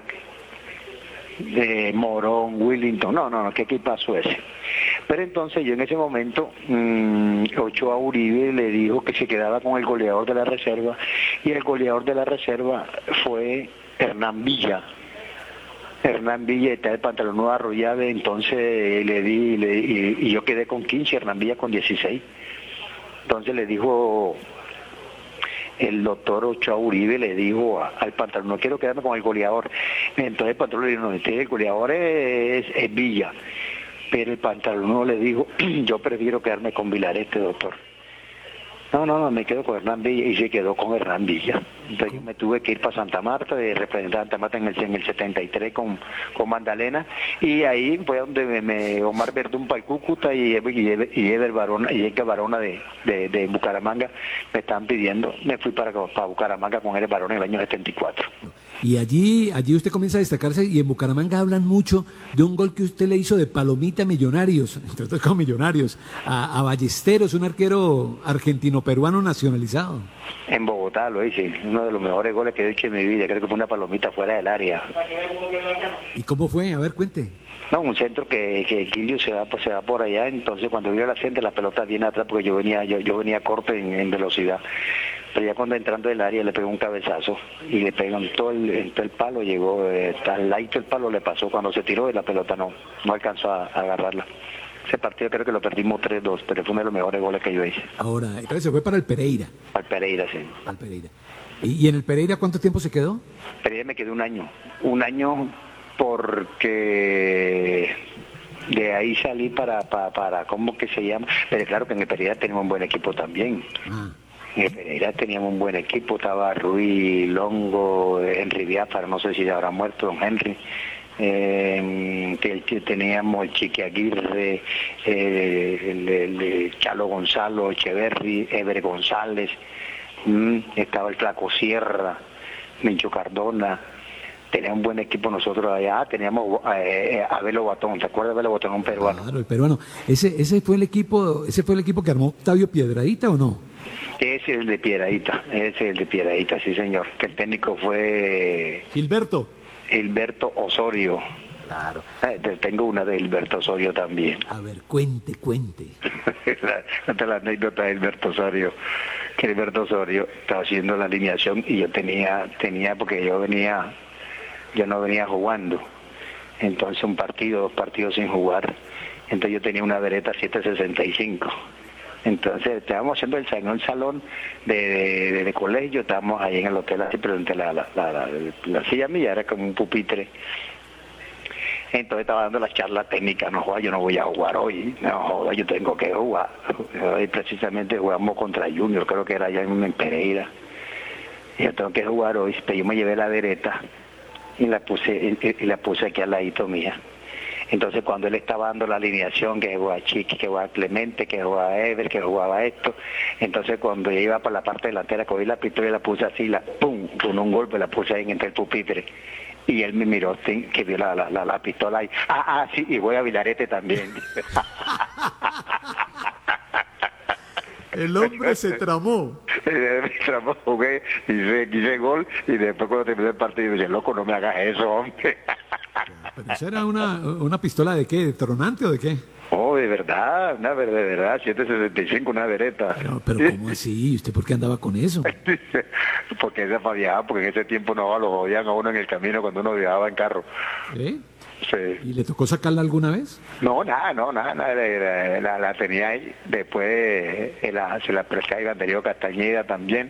eh, Morón, Willington. No, no, no, ¿qué equipazo ese? Pero entonces yo en ese momento, mmm, Ochoa Uribe le dijo que se quedaba con el goleador de la reserva, y el goleador de la reserva fue Hernán Villa. Hernán Villa está el pantalón nuevo arrollado, entonces le di, le, y, y yo quedé con quince, Hernán Villa con dieciséis. Entonces le dijo el doctor Ochoa Uribe, le dijo a, al pantalón, no quiero quedarme con el goleador. Entonces el pantalón le dijo, no, este, el goleador es, es Villa. Pero el pantalón le dijo, yo prefiero quedarme con Vilarete, doctor. No, no, no, me quedo con Hernán Villa, y se quedó con Hernán Villa. Entonces yo me tuve que ir para Santa Marta, de representar a Santa Marta en el, en el setenta y tres con, con Magdalena, y ahí fue donde me, me Omar Verdún para el Cúcuta y, y, y Ever Barona, y Ever Barona de, de, de Bucaramanga me estaban pidiendo. Me fui para, para Bucaramanga con Ever Barona en el año setenta y cuatro. Y allí, allí usted comienza a destacarse, y en Bucaramanga hablan mucho de un gol que usted le hizo de palomita a Millonarios, entre otros como Millonarios, a, a Ballesteros, un arquero argentino-peruano nacionalizado. En Bogotá lo hice, uno de los mejores goles que he hecho en mi vida, creo que fue una palomita fuera del área. ¿Y cómo fue? A ver, cuente. No, un centro que, que Guilio se va, se va por allá, entonces cuando vio la gente, la pelota viene atrás, porque yo venía yo, yo venía corto en, en velocidad. Pero ya cuando entrando del área le pegó un cabezazo y le pegó en todo el, en todo el palo, llegó eh, al lado del palo, le pasó cuando se tiró y la pelota no, no alcanzó a, a agarrarla. Ese partido creo que lo perdimos tres dos, pero fue uno de los mejores goles que yo hice. Ahora, entonces se fue para el Pereira. Al Pereira, sí. Al Pereira. ¿Y, y en el Pereira cuánto tiempo se quedó? Pereira me quedé un año. Un año porque de ahí salí para, para, para ¿cómo que se llama? Pero claro que en el Pereira teníamos un buen equipo también. Ah. En el Pereira teníamos un buen equipo, estaba Ruiz, Longo, Henry Biafara, no sé si ya habrá muerto don Henry. Eh, que teníamos el Chiqui Aguirre, eh, el, el, el Chalo Gonzalo, Echeverry, Ever González, mm, estaba el Flaco Sierra, Mincho Cardona. Teníamos un buen equipo nosotros allá, teníamos eh, a Belo Batón, ¿te acuerdas de Belo Batón, un peruano? Claro, el peruano. Ese ese fue el equipo, ese fue el equipo que armó Octavio Piedradita, ¿o no? Ese es el de Piedradita, ese es el de Piedradita, sí señor. Que el técnico fue... Gilberto. Gilberto Osorio. Claro. Eh, tengo una de Gilberto Osorio también. A ver, cuente, cuente. la, la anécdota de Gilberto Osorio. Que Gilberto Osorio estaba haciendo la alineación y yo tenía, tenía, porque yo venía, yo no venía jugando. Entonces un partido, dos partidos sin jugar. Entonces yo tenía una Beretta siete sesenta y cinco. Entonces estábamos haciendo el salón, el salón de, de, de colegio, estábamos ahí en el hotel, así, pero entre la, la, la, la, la silla mía era como un pupitre. Entonces estaba dando la charla técnica, no joda, yo no voy a jugar hoy, no joda, yo tengo que jugar. Hoy precisamente jugamos contra Junior, creo que era allá en, en Pereira. Y yo tengo que jugar hoy, pero yo me llevé la Beretta y la puse, y, y la puse aquí al ladito mía. Entonces cuando él estaba dando la alineación, que jugaba Chiqui, que jugaba Clemente, que jugaba Ever, que jugaba esto, entonces cuando yo iba para la parte delantera, cogí la pistola y la puse así, la pum, con un golpe la puse ahí entre el pupitre. Y él me miró, sí, que vio la, la, la, la pistola ahí. Ah, ah, sí, y voy a Vilarete también. El hombre se tramó. Me tramó, jugué, hice, hice gol, y después cuando terminé el partido, dije, loco, no me hagas eso, hombre. ¿Pero esa era una, una pistola de qué? ¿De tronante o de qué? Oh, de verdad, una de verdad, siete sesenta y cinco, una Beretta. Pero, pero ¿cómo así? ¿Usted por qué andaba con eso? Porque esa para viajar, porque en ese tiempo no lo jodían a uno en el camino cuando uno viajaba en carro. ¿Eh? Sí. ¿Y le tocó sacarla alguna vez? No, nada, no, nada, nada la, la, la tenía ahí. Después eh, la, se la presté a Iván Darío Castañeda también.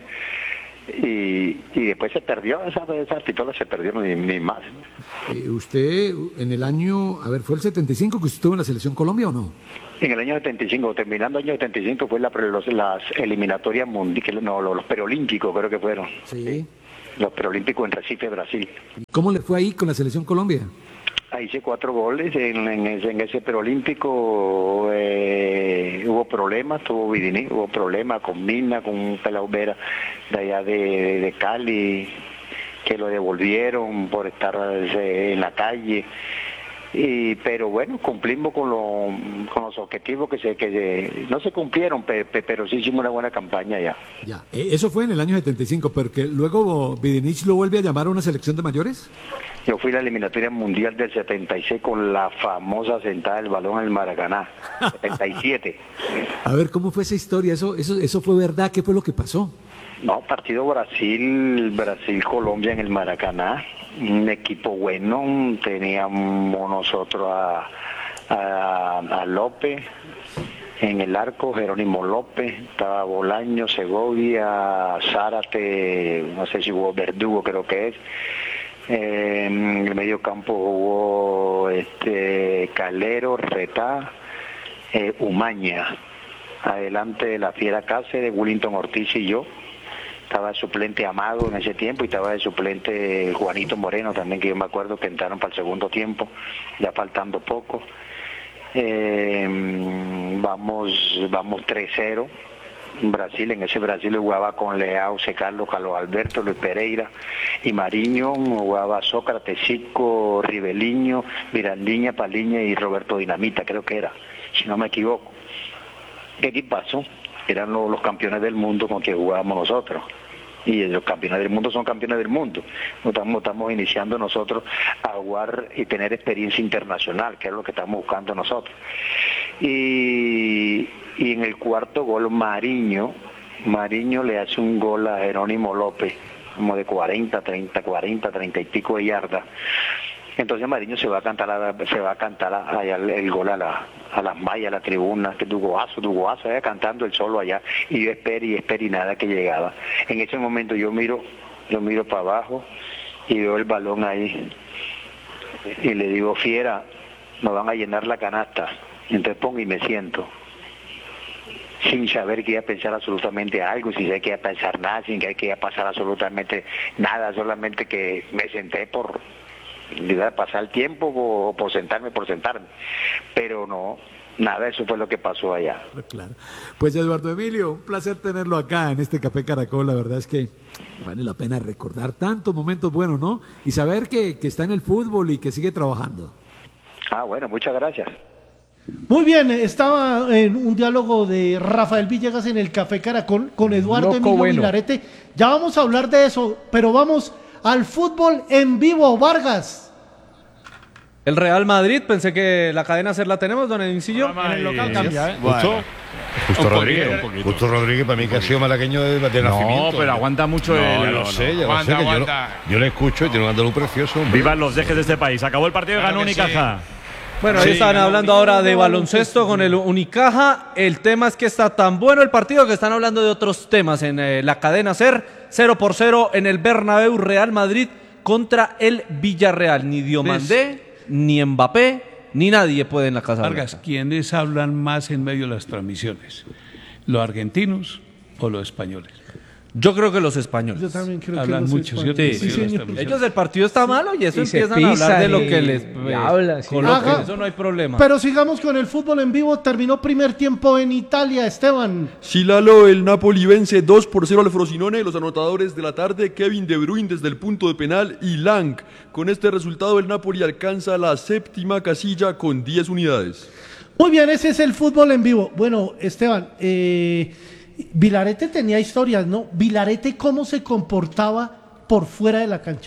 Y, y después se perdió, esa, esa pistola se perdió ni, ni más. Eh, ¿Usted en el año, a ver, fue el setenta y cinco que usted estuvo en la Selección Colombia o no? En el año setenta y cinco, terminando el año setenta y cinco, fue la, los, las eliminatorias mundiales, no, los, los preolímpicos creo que fueron. Sí. Los preolímpicos en Recife, Brasil. ¿Cómo le fue ahí con la Selección Colombia? Ahí hice cuatro goles en, en, ese, en ese preolímpico. Eh, hubo problemas, tuvo Vidini, hubo problemas con Mina, con un pelao Vera de allá de, de, de Cali, que lo devolvieron por estar eh, en la calle. Y, pero bueno, cumplimos con, lo, con los objetivos que se que se, no se cumplieron, pe, pe, pero sí hicimos una buena campaña ya. Ya, eso fue en el año setenta y cinco, porque luego Vidinich lo vuelve a llamar a una selección de mayores. Yo fui a la eliminatoria mundial del setenta y seis con la famosa sentada del balón en el Maracaná, setenta y siete. A ver, ¿cómo fue esa historia? ¿Eso, eso, eso fue verdad? ¿Qué fue lo que pasó? No, partido Brasil, Brasil-Colombia en el Maracaná. Un equipo bueno, teníamos nosotros a, a, a López en el arco, Jerónimo López, estaba Bolaño, Segovia, Zárate, no sé si hubo Verdugo, creo que es. Eh, en el medio campo jugó este, Calero, Retá, eh, Umaña. Adelante de la Fiera Cáceres, Willington Ortiz y yo. Estaba de suplente Amado en ese tiempo y estaba de suplente Juanito Moreno también, que yo me acuerdo que entraron para el segundo tiempo, ya faltando poco. Eh, vamos vamos tres cero. Brasil, en ese Brasil jugaba con Leao, Carlos, Carlos Alberto, Luis Pereira y Mariño, jugaba Sócrates, Chico, Ribeliño, Mirandiña, Paliña y Roberto Dinamita, creo que era, si no me equivoco. ¿Qué equipazo? Eran los, los campeones del mundo con que jugábamos nosotros. Y los campeones del mundo son campeones del mundo. Estamos, estamos iniciando nosotros a jugar y tener experiencia internacional, que es lo que estamos buscando nosotros. Y, y en el cuarto gol, Mariño, Mariño le hace un gol a Jerónimo López, como de cuarenta, treinta, cuarenta, treinta y pico de yardas. Entonces Mariño se va a cantar a, se va a cantar allá el, el gol a, la, a las mallas, a la tribuna, que Dugoazo, Dugoazo, allá cantando el solo allá, y yo espero y espero y nada que llegaba. En ese momento yo miro, yo miro para abajo y veo el balón ahí y le digo, Fiera, nos van a llenar la canasta. Entonces pongo y me siento, sin saber que iba a pensar absolutamente algo, sin saber que iba a pensar nada, sin que iba a pasar absolutamente nada, solamente que me senté por iba a pasar el tiempo o por sentarme por sentarme, pero no, nada, eso fue lo que pasó allá. Claro. Pues Eduardo Emilio, un placer tenerlo acá en este Café Caracol, la verdad es que vale la pena recordar tantos momentos buenos, ¿no? Y saber que, que está en el fútbol y que sigue trabajando. Ah, bueno, muchas gracias. Muy bien, estaba en un diálogo de Rafael Villegas en el Café Caracol con Eduardo Loco Emilio bueno. Vilarete. Ya vamos a hablar de eso, pero vamos al fútbol en vivo, Vargas. El Real Madrid, pensé que la cadena SER la tenemos, don Edincillo. En el local cambia, ¿eh? Justo, Justo Un Rodríguez, poquito, un poquito. Justo Rodríguez para mí que ha sido malagueño de, de No, nacimiento. pero aguanta mucho No, el- ya no, lo no. sé, ya Aguanta, lo sé, que yo, lo- aguanta. yo lo escucho y tiene un andaluz precioso. hombre. Vivan los dejes de este país. Acabó el partido, Claro ganó que sí. Unicaja. Bueno, ahí Sí, estaban ganó hablando ahora de baloncesto con el Unicaja. El tema es que está tan bueno el partido que están hablando de otros temas en eh, la cadena SER. cero por cero en el Bernabéu, Real Madrid contra el Villarreal. Ni Diomandé, ni Mbappé, ni nadie puede en la Casa Vargas, Blanca. ¿quiénes hablan más en medio de las transmisiones? ¿Los argentinos o los españoles? Yo creo que los españoles. Yo también creo Hablan que los mucho, españoles. ¿cierto? Sí, Sí, sí, las señor. transmisiones. Ellos el partido está malo y eso Y se empiezan a hablar de lo pisan que y- les y eh, hablan, sí. coloquen. Ajá. Eso no hay problema. Pero sigamos con el fútbol en vivo. Terminó primer tiempo en Italia, Esteban. Sí, Lalo, el Napoli vence dos por cero al Frosinone. Los anotadores de la tarde, Kevin De Bruyne desde el punto de penal y Lang. Con este resultado, el Napoli alcanza la séptima casilla con diez unidades. Muy bien, ese es el fútbol en vivo. Bueno, Esteban, eh, Vilarete tenía historias, ¿no? Vilarete, ¿cómo se comportaba por fuera de la cancha?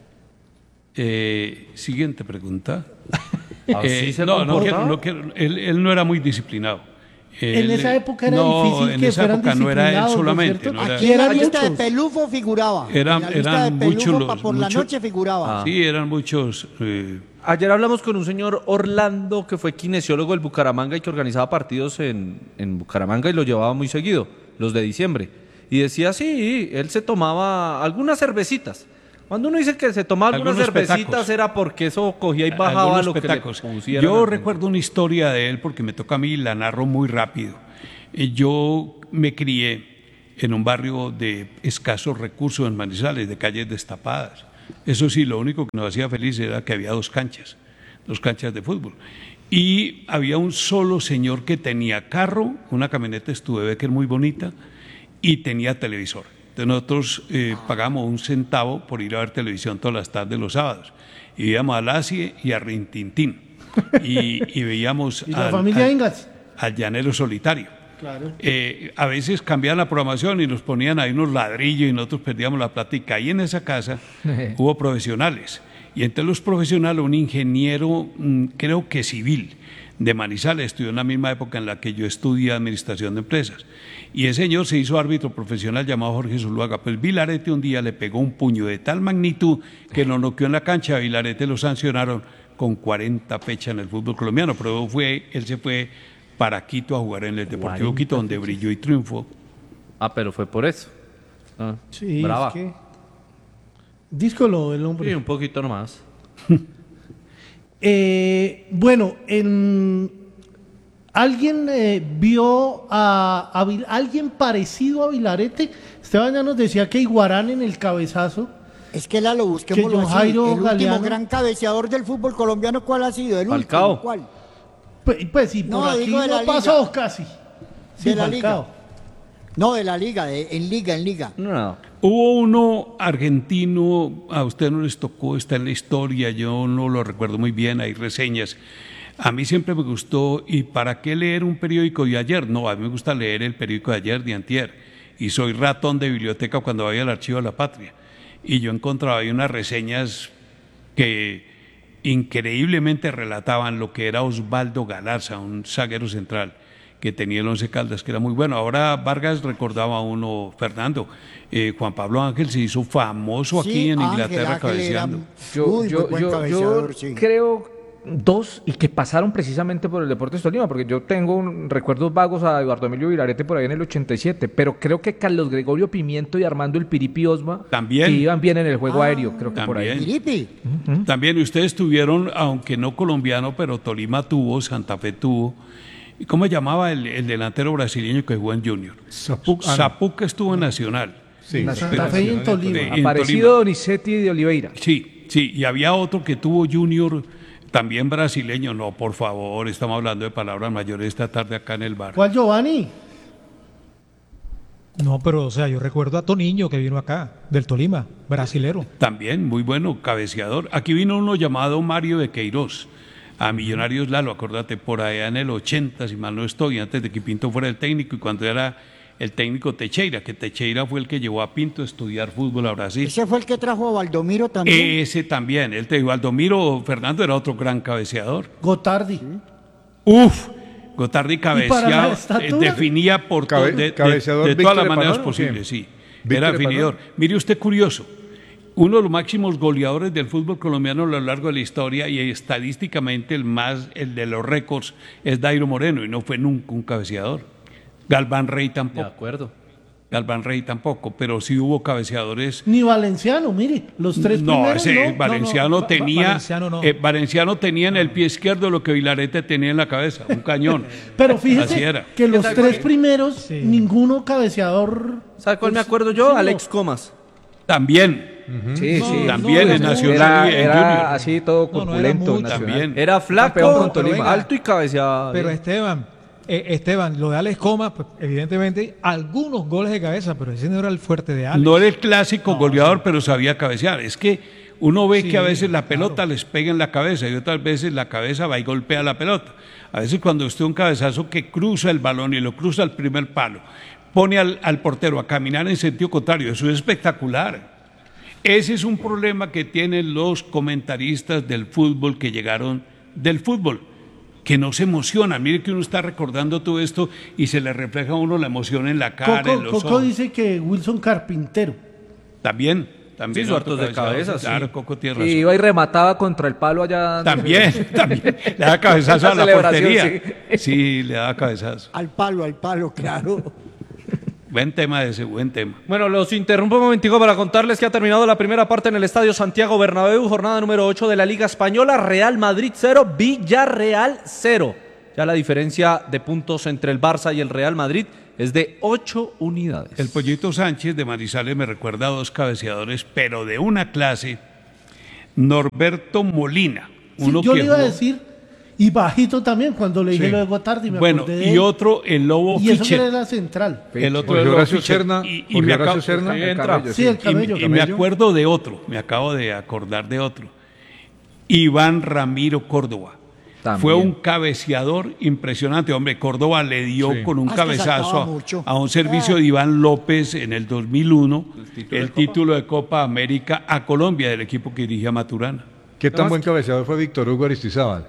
Eh, siguiente pregunta. ¿Así se no, no comportaba? quiero, no quiero- él, él no era muy disciplinado. En Él, esa época era no, difícil en que esa fueran época no era él disciplinados, ¿no es solamente. cierto? no era- Aquí en la eran lista de muchos. Pelufo figuraba. Eran- en la lista eran de Pelufo muchos pa- los- por la muchos- noche figuraba. Sí, eran muchos. eh, Ayer hablamos con un señor Orlando que fue kinesiólogo del Bucaramanga y que organizaba partidos en, en Bucaramanga y lo llevaba muy seguido, los de diciembre. Y decía, sí, él se tomaba algunas cervecitas. Cuando uno dice que se tomaba algunas Algunos cervecitas petacos. era porque eso cogía y bajaba algunos lo petacos. que le pusieran. Yo al- recuerdo una historia de él porque me toca a mí y la narro muy rápido. Eh, Yo me crié en un barrio de escasos recursos en Manizales, de calles destapadas. Eso sí, lo único que nos hacía feliz era que había dos canchas, dos canchas de fútbol. Y había un solo señor que tenía carro, una camioneta Studebaker muy bonita, y tenía televisor. Entonces nosotros eh, pagamos un centavo por ir a ver televisión todas las tardes los sábados. Y íbamos a Lacie y a Rintintín. Y, y veíamos ¿Y la al- familia al- Ingalls? al Llanero Solitario. Claro. Eh, a veces cambiaban la programación y nos ponían ahí unos ladrillos y nosotros perdíamos la plática. Y en esa casa hubo profesionales. Y entre los profesionales, un ingeniero, mm, creo que civil, de Manizales, estudió en la misma época en la que yo estudié Administración de Empresas. Y ese señor se hizo árbitro profesional llamado Jorge Zuluaga. Pues Vilarete un día le pegó un puño de tal magnitud que lo noqueó en la cancha. A Vilarete lo sancionaron con cuarenta fechas en el fútbol colombiano. Pero fue, él se fue para Quito a jugar en el Deportivo Quito, donde brilló y triunfó. Ah, pero fue por eso. Ah, Sí, brava. es que... Díscolo el hombre. Sí, un poquito nomás. Eh, bueno, en... ¿Alguien eh, vio a, a Vil- alguien parecido a Vilarete? Esteban ya nos decía que Iguarán en el cabezazo. Es que la lo busquemos. Que John así. Jairo El último Galeano. gran cabeceador del fútbol colombiano, ¿cuál ha sido? El Falcao. último, ¿cuál? Pues, pues sí, No, por aquí digo de no la liga. pasó casi. Sí, De la Falcao. liga. No, de la liga, de- en liga, en liga. No. Hubo uno argentino, a usted no les tocó, está en la historia, yo no lo recuerdo muy bien, hay reseñas. A mí siempre me gustó, ¿y para qué leer un periódico de ayer? No, a mí me gusta leer el periódico de ayer, de antier, y soy ratón de biblioteca cuando voy al Archivo de la Patria. Y yo encontraba ahí unas reseñas que increíblemente relataban lo que era Osvaldo Galarza, un zaguero central que tenía el Once Caldas, que era muy bueno. Ahora Vargas recordaba a uno, Fernando, eh, Juan Pablo Ángel se hizo famoso aquí Sí, en Ángel, Inglaterra Ángel era cabeceando. Yo, Uy, yo, muy buen yo- cabeceador, yo sí. creo dos y que pasaron precisamente por el Deportes Tolima, porque yo tengo un- recuerdos vagos a Eduardo Emilio Vilarete por ahí en el ochenta y siete, pero creo que Carlos Gregorio Pimiento y Armando el Piripi Osma También. que iban bien en el juego Ah, aéreo, creo que por ahí. También. Filipe. También ustedes tuvieron, aunque no colombiano, pero Tolima tuvo, Santa Fe tuvo. ¿Y cómo se llamaba el, el delantero brasileño que jugó en Junior? Zapuc- ah, no. Zapuc estuvo en Nacional. Sí, Santa Fe y en Tolima. En Aparecido Donizetti de Oliveira. Sí, sí, y había otro que tuvo Junior, también brasileño. No, por favor, estamos hablando de palabras mayores esta tarde acá en el bar. ¿Cuál Giovanni? No, pero o sea, yo recuerdo a Toniño que vino acá, del Tolima, brasilero. También, muy bueno, cabeceador. Aquí vino uno llamado Mario de Queiroz. a Millonarios Lalo, acordate, por allá en el ochenta, si mal no estoy, antes de que Pinto fuera el técnico y cuando era el técnico Teixeira, que Teixeira fue el que llevó a Pinto a estudiar fútbol a Brasil. ¿Ese fue el que trajo a Valdomiro también? Ese también, el de Valdomiro Fernando era otro gran cabeceador. Gotardi. Uf, Gotardi para la cabeceaba, eh, estatura? definía por to- Cabe- de, de- cabeceador de todas Víctor las maneras Epanor, ¿o posibles, qué? sí. ¿Víctor Era Epanor? definidor. Mire usted curioso, uno de los máximos goleadores del fútbol colombiano a lo largo de la historia y estadísticamente el más, el de los récords es Dairo Moreno y no fue nunca un cabeceador. Galván Rey tampoco. De acuerdo. Galván Rey tampoco, pero sí hubo cabeceadores. Ni Valenciano, mire, los tres No, primeros. ese no, Valenciano no, no, tenía, Valenciano no. eh, Valenciano tenía en el pie izquierdo lo que Vilarete tenía en la cabeza, un cañón. Pero Así fíjese era. que los tres primeros, ninguno cabeceador. ¿Sabe cuál me acuerdo yo? Alex Comas. También. Sí, No, sí. también No, en no, Nacional era, y en era Junior. así todo No, no era corpulento. mucho. Nacional. También. Era Campeón flaco, con Tolima. venga. alto y cabeceaba. Pero bien. Esteban, eh, Esteban, lo de Alex Comas, pues, evidentemente, algunos goles de cabeza, pero ese no era el fuerte de Alex. No era el clásico goleador, pero sabía cabecear. Es que uno ve Sí, que a veces la claro. pelota les pega en la cabeza y otras veces la cabeza va y golpea la pelota. A veces cuando usted un cabezazo que cruza el balón y lo cruza al primer palo, pone al, al portero a caminar en sentido contrario, eso es espectacular. Ese es un problema que tienen los comentaristas del fútbol que llegaron del fútbol, que no se emocionan. Mire que uno está recordando todo esto y se le refleja a uno la emoción en la cara, en Coco, los Coco ojos. dice que Wilson Carpintero. También, también. Sí, suertos de cabeceador. cabeza, sí. Claro, Coco tiene Y razón. iba y remataba contra el palo allá. También, también. Le daba cabezazo a la celebración, portería. Sí, le daba cabezazo. Al palo, al palo, claro. Buen tema ese, buen tema. Bueno, los interrumpo un momentico para contarles que ha terminado la primera parte en el Estadio Santiago Bernabéu, jornada número ocho de la Liga Española, Real Madrid cero, Villarreal cero. Ya la diferencia de puntos entre el Barça y el Real Madrid es de ocho unidades. El Pollito Sánchez de Manizales me recuerda a dos cabeceadores, pero de una clase. Norberto Molina. Sí, Uno yo que le iba a jugó- decir, y bajito también, cuando le dije Sí. lo de Gotardi, me Bueno, acordé de y él. otro, el Lobo Y eso que Fischer. era la central. El otro Jorge es Horacio Fischer. Serna, Y, y Jorge me Horacio acabo, Serna. Sí, El entra. camello, Sí, el Y- camello. Y, me acuerdo de otro, me acabo de acordar de otro. Iván Ramiro Córdoba. También. Fue un cabeceador impresionante. Hombre, Córdoba le dio Sí. con un Ah, es que cabezazo sacaba a, mucho. a un servicio de Iván López en el dos mil uno, el título, de de, Copa América a Colombia del equipo que dirigía Maturana. ¿Qué tan buen cabeceador fue Víctor Hugo Aristizábal?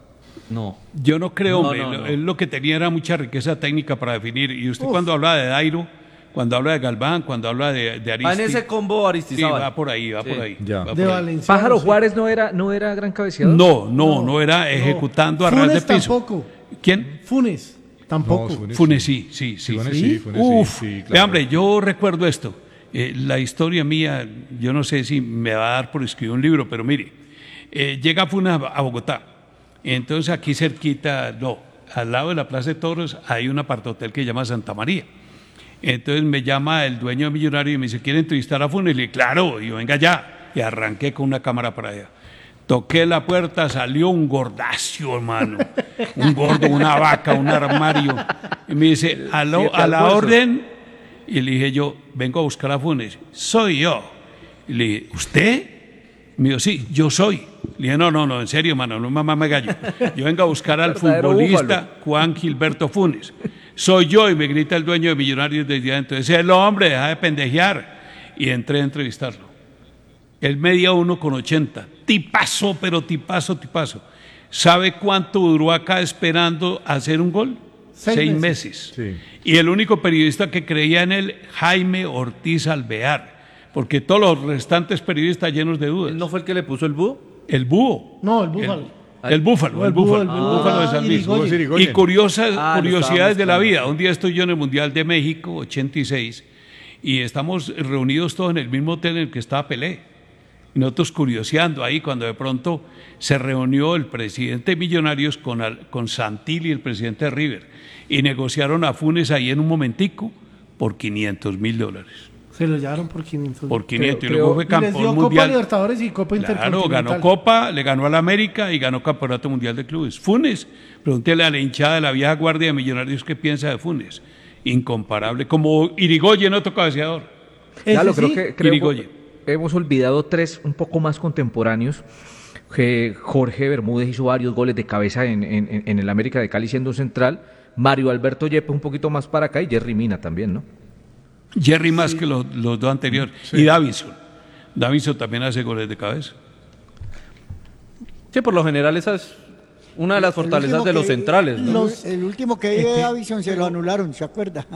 No. Yo no creo, No, hombre, no, lo- no. él lo que tenía era mucha riqueza técnica para definir. Y usted cuando habla de Dairo, cuando habla de Galván, cuando habla de, de Va Aristi, en ese combo sí, Aristizábal. va por ahí, va Sí. por ahí. Ya. va De por ahí. Valenciano. Pájaro sí. Juárez no era, no era gran cabeceador. No, no, no era ejecutando a ras de Funes piso. tampoco. ¿Quién? Funes, tampoco. No, Funes Funes sí, sí, sí. Funes sí. sí, Funes Uf, sí, sí, claro. vea, hombre, yo recuerdo esto. Eh, la historia mía, yo no sé si me va a dar por escribir un libro, pero mire, eh, llega Funes a, a Bogotá. Entonces aquí cerquita, no, al lado de la Plaza de Toros hay un apartahotel que se llama Santa María. Entonces me llama el dueño de Millonario y me dice, ¿quiere entrevistar a Funes? Y le dije, claro, y yo, venga ya. Y arranqué con una cámara para allá. Toqué la puerta, salió un gordacio, hermano. Un gordo, una vaca, un armario. Y me dice, a, lo- Siete a la almuerzos. orden. Y le dije yo, vengo a buscar a Funes. Soy yo. Y le dije, ¿usted? Me dijo, sí, yo soy. Le dije, no, no, no, en serio, hermano, no mamá me gallo. Yo vengo a buscar al Verdadero futbolista búfalo. Juan Gilberto Funes. Soy yo, y me grita el dueño de Millonarios desde adentro. Ese es el hombre, deja de pendejear. Y entré a entrevistarlo. Él medía uno con ochenta. Tipazo, pero tipazo, tipazo. ¿Sabe cuánto duró acá esperando hacer un gol? Seis Seis, meses. meses. Y el único periodista que creía en él, Jaime Ortiz Alvear. Porque todos los restantes periodistas llenos de dudas. ¿Él no fue el que le puso el búho? El búho. No, el búfalo. El, el búfalo, el, El búho, búfalo. el El búho. búfalo de Ah, San Luis. Irigoyen. Irigoyen. Y curiosas, Ah, lo curiosidades de la estábamos vida. Un día estoy yo en el Mundial de México, ochenta y seis, y estamos reunidos todos en el mismo hotel en el que estaba Pelé. Y nosotros curioseando ahí cuando de pronto se reunió el presidente de Millonarios con, al- con Santilli, el presidente de River, y negociaron a Funes ahí en un momentico por quinientos mil dólares. Se lo llevaron por quinientos. Por quinientos. y creo- luego fue Y les dio campeón Copa mundial. Libertadores y Copa Claro, Intercontinental. ganó Copa, le ganó al América y ganó Campeonato Mundial de Clubes. Funes, pregúntele a la hinchada de la vieja guardia de Millonarios qué piensa de Funes. Incomparable, como Irigoyen, otro cabeceador. Ya lo Ese creo sí. que creo Irigoyen. hemos olvidado tres un poco más contemporáneos. que Jorge Bermúdez hizo varios goles de cabeza en, en, en el América de Cali siendo central, Mario Alberto Yepes un poquito más para acá y Jerry Mina también, ¿no? Jerry más sí. que los, los dos anteriores. Sí. Y Davinson. Davinson también hace goles de cabeza. Sí, por lo general esa es una de las fortalezas de los que, centrales, ¿no? Los, el último que dio de Davinson se lo anularon, ¿se acuerda?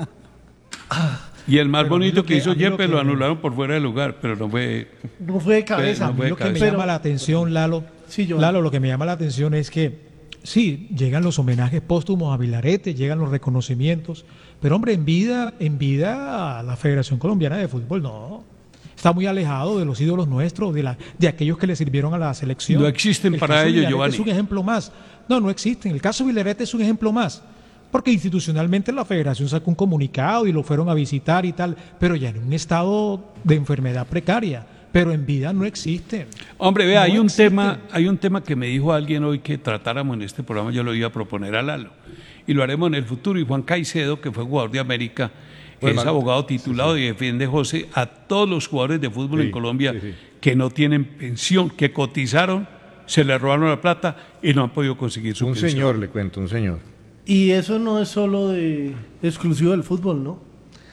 Y el más Pero bonito que, que hizo Yepes lo, lo anularon por fuera de lugar, pero no fue... No fue de cabeza. No fue de lo cabeza. Que me llama la atención, Lalo, sí, yo... Lalo, lo que me llama la atención es que sí, llegan los homenajes póstumos a Vilarete, llegan los reconocimientos, pero hombre, en vida, en vida la Federación Colombiana de Fútbol no. Está muy alejado de los ídolos nuestros, de, la, de aquellos que le sirvieron a la selección. No existen el para ellos, Giovanni. Es un ejemplo más. No, no existen. El caso Vilarete es un ejemplo más. Porque institucionalmente la federación sacó un comunicado y lo fueron a visitar y tal, pero ya en un estado de enfermedad precaria. Pero en vida no existen. Hombre, vea, no hay un existen. tema, hay un tema que me dijo alguien hoy que tratáramos en este programa, yo lo iba a proponer a Lalo. Y lo haremos en el futuro. Y Juan Caicedo, que fue jugador de América, bueno, es abogado titulado sí, sí. y defiende, José, a todos los jugadores de fútbol sí, en Colombia sí, sí. que no tienen pensión, que cotizaron, se le robaron la plata y no han podido conseguir su un pensión. Un señor, le cuento, un señor. Y eso no es solo de exclusivo del fútbol, ¿no?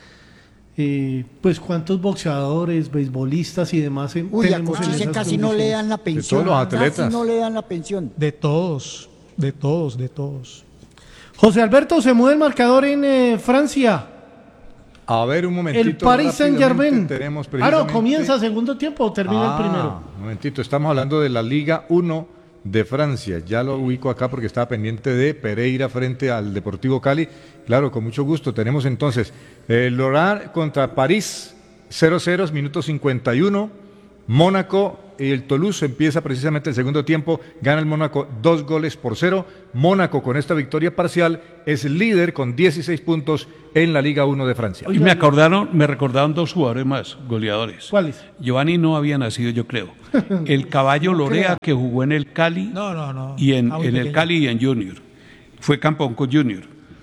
Eh, pues cuántos boxeadores, beisbolistas y demás en, Uy, a Cochise casi no le dan la pensión. De todos los atletas. Casi no le dan la pensión. De todos, de todos, de todos. José Alberto, se mueve el marcador en eh, Francia. A ver, un momentito. El Paris Saint-Germain. Ah, no, comienza segundo tiempo o termina ah, el primero. Un momentito, estamos hablando de la Liga uno de Francia. Ya lo ubico acá porque estaba pendiente de Pereira frente al Deportivo Cali. Claro, con mucho gusto. Tenemos entonces eh, Lorient contra París, cero cero, minuto cincuenta y uno. Mónaco y el Toulouse empieza precisamente el segundo tiempo. Gana el Mónaco dos goles por cero. Mónaco con esta victoria parcial es líder con dieciséis puntos en la Liga uno de Francia. Y me acordaron, me recordaron dos jugadores más, goleadores. ¿Cuáles? Giovanni no había nacido, yo creo. El Caballo no Lorea, que jugó en el Cali. No, no, no. Y en, en el Cali y en Junior. Fue campeón con Junior.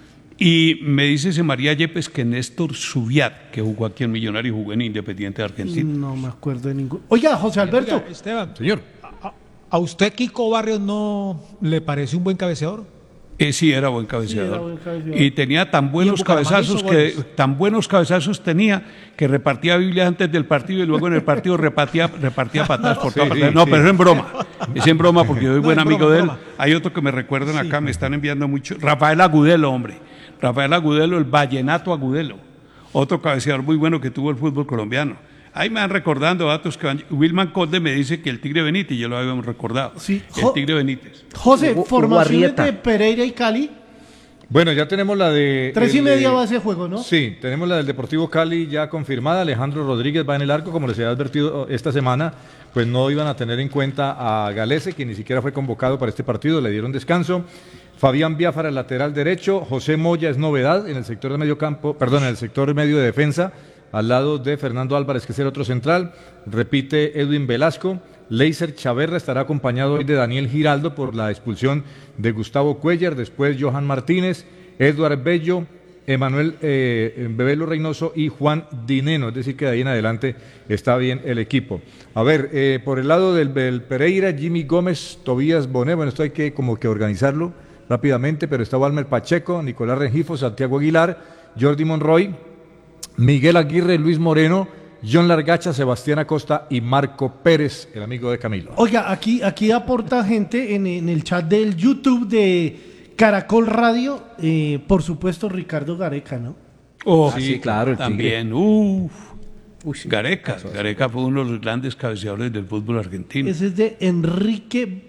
Y me dice ese María Yepes que Néstor Subiat, que jugó aquí en Millonario, jugó en Independiente de Argentina. No me acuerdo de ningún. Oiga, José Alberto. Oiga, Esteban. Señor. ¿A, ¿A usted Kiko Barrios no le parece un buen cabeceador? Eh, sí, era buen cabeceador. Sí, era buen cabeceador. Y tenía tan buenos cabezazos que tan buenos cabezazos tenía que repartía Biblia antes del partido y luego en el partido repartía repartía patadas por sí, todas sí, No, sí. pero es en broma. Es en broma porque yo soy no, buen amigo broma, de él. Broma. Hay otro que me recuerdan sí. acá, me están enviando mucho. Rafael Agudelo, hombre. Rafael Agudelo, el Vallenato Agudelo. Otro cabeceador muy bueno que tuvo el fútbol colombiano. Ahí me van recordando datos que van. Wilman Conde me dice que el Tigre Benítez, ya lo habíamos recordado. Sí. El Tigre Benítez. José, Hugo, formaciones Hugo de Pereira y Cali. Bueno, ya tenemos la de... Tres y media va ese juego, ¿no? Sí, tenemos la del Deportivo Cali ya confirmada. Alejandro Rodríguez va en el arco, como les había advertido esta semana, pues no iban a tener en cuenta a Galese, que ni siquiera fue convocado para este partido, le dieron descanso. Fabián Biafara, el lateral derecho. José Moya es novedad en el sector de medio campo, perdón, en el sector medio de defensa, al lado de Fernando Álvarez, que es el otro central. Repite Edwin Velasco. Leiser Chaverra estará acompañado hoy de Daniel Giraldo por la expulsión de Gustavo Cuellar, después Johan Martínez, Eduard Bello, Emanuel eh, Bebelo Reynoso y Juan Dineno, es decir que de ahí en adelante está bien el equipo. A ver, eh, por el lado del, del Pereira, Jimmy Gómez, Tobías Bonet, bueno, esto hay que como que organizarlo rápidamente, pero está Walmer Pacheco, Nicolás Rengifo, Santiago Aguilar, Jordi Monroy, Miguel Aguirre, Luis Moreno, John Largacha, Sebastián Acosta y Marco Pérez, el amigo de Camilo. Oiga, aquí, aquí aporta gente en, en el chat del YouTube de Caracol Radio, eh, por supuesto Ricardo Gareca, ¿no? Oh, sí, sí, claro, el también. Uf, Uy, sí. Gareca, Gareca fue uno de los grandes cabeceadores del fútbol argentino. Ese es de Enrique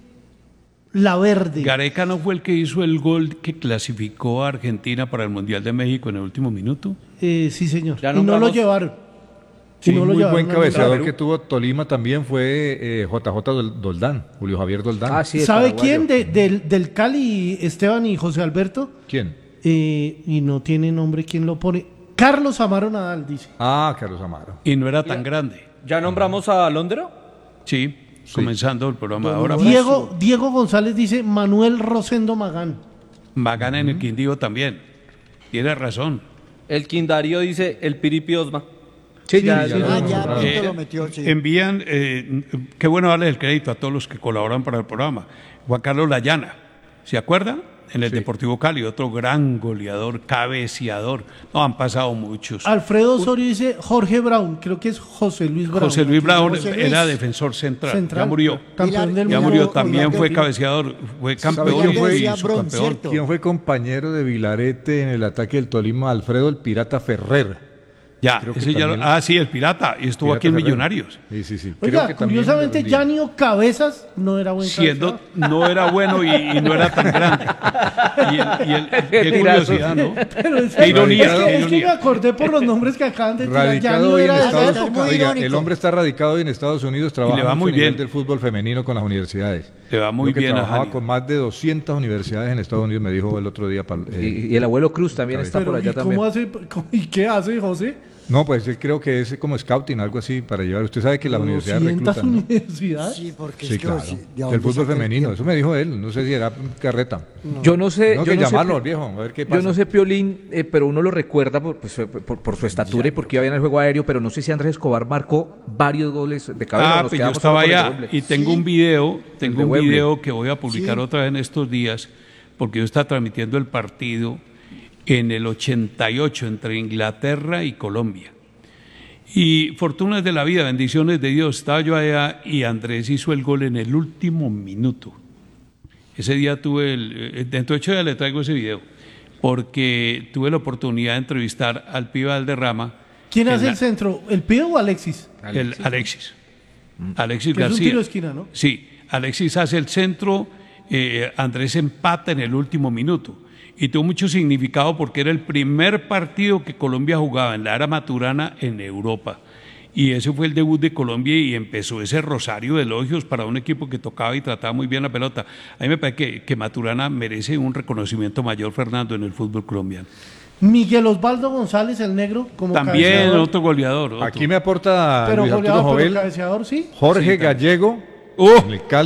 Laverde. Gareca no fue el que hizo el gol que clasificó a Argentina para el Mundial de México en el último minuto. Eh, sí, señor. Y no lo llevaron. Sí, no muy buen cabeceador que tuvo Tolima también fue eh, J J Doldán, Julio Javier Doldán. Ah, sí, ¿sabe quién de, del, del Cali, Esteban y José Alberto? ¿Quién? Eh, y no tiene nombre, ¿quién lo pone? Carlos Amaro Nadal, dice. Ah, Carlos Amaro. Y no era tan grande. ¿Ya nombramos a Londra? Sí, sí. Comenzando el programa bueno, ahora. Diego, más. Diego González dice Manuel Rosendo Magán. Magán en uh-huh. el Quindío también. Tiene razón. El Quindario dice el Piripi Osma. Sí, ya, sí, ya, ya, ya, ya, Pinto eh, lo metió, sí. envían, eh, qué bueno darle el crédito a todos los que colaboran para el programa. Juan Carlos Layana, ¿se acuerdan? En el Deportivo Cali, otro gran goleador, cabeceador. No, han pasado muchos. Alfredo Osorio dice Jorge Brown, creo que es José Luis Brown. José Luis Brown José Luis. era defensor central, Central, ya murió. campeón del ya mundo. murió, también Pilar fue de- cabeceador, fue ¿Sabe campeón quién y fue, fue subcampeón. quién fue compañero de Vilarete en el ataque del Tolima? Alfredo el Pirata Ferrer. Ya, Creo que ese ya lo- también- ah, sí, el Pirata, y estuvo Pirata aquí en Ferrer. Millonarios. Sí, sí, sí. Oiga, Creo que también curiosamente, rendía. Yanio Cabezas no era buen Siendo, cabezador. no era bueno y, y no era tan grande. Y el, y el- qué curiosidad, ¿no? Pero es, Qué ironía, es que, qué es que ironía. me acordé por los nombres que acaban de tirar. Radicado Yanio hoy en era de esa Estados época. Unidos. Oiga, el hombre está radicado hoy en Estados Unidos, trabaja le va mucho muy a nivel bien. del fútbol femenino con las universidades. Le va muy Creo que bien a trabajaba Janio. con más de doscientas universidades en Estados Unidos, me dijo el otro día. pal- eh, Y, y el abuelo Cruz también está Pero, por allá ¿y cómo también. hace, cómo- ¿Y qué hace, José? No, pues él creo que es como scouting, algo así, para llevar. Usted sabe que las universidades ¿doscientas reclutan, ¿no? universidades? Sí, porque Sí, es que claro. si- de El dónde fútbol saca el femenino, tiempo. eso me dijo él, no sé si era carreta. Yo no sé. Tengo yo que no sé, llamarlo Pi- al viejo, a ver qué pasa. Yo no sé, Piolín, eh, pero uno lo recuerda por, pues, por, por su estatura y porque iba bien al juego aéreo, pero no sé si Andrés Escobar marcó varios goles de cabeza. o Ah, nos pues yo quedamos estaba solo con el allá doble. y tengo un video, tengo de un Wembley. video que voy a publicar Sí. otra vez en estos días, porque yo estaba transmitiendo el partido en el ochenta y ocho entre Inglaterra y Colombia. Y fortunas de la vida, bendiciones de Dios, estaba yo allá y Andrés hizo el gol en el último minuto. Ese día tuve, el, eh, dentro de ocho días le traigo ese video, porque tuve la oportunidad de entrevistar al pibe Valderrama. ¿Quién que hace la- el centro? ¿El Pío o Alexis? el Alexis. Alexis Que es un García. tiro de esquina, ¿no? Sí, Alexis hace el centro, eh, Andrés empata en el último minuto. Y tuvo mucho significado porque era el primer partido que Colombia jugaba en la era Maturana en Europa. Y ese fue el debut de Colombia y empezó ese rosario de elogios para un equipo que tocaba y trataba muy bien la pelota. A mí me parece que, que Maturana merece un reconocimiento mayor, Fernando, en el fútbol colombiano. Miguel Osvaldo González, el negro, como También cabeceador. otro goleador. otro. Aquí me aporta Pero Luis Arturo goleador, pero Jovel, cabeceador, sí. Jorge Sí, Gallego, Uh. en el Cali.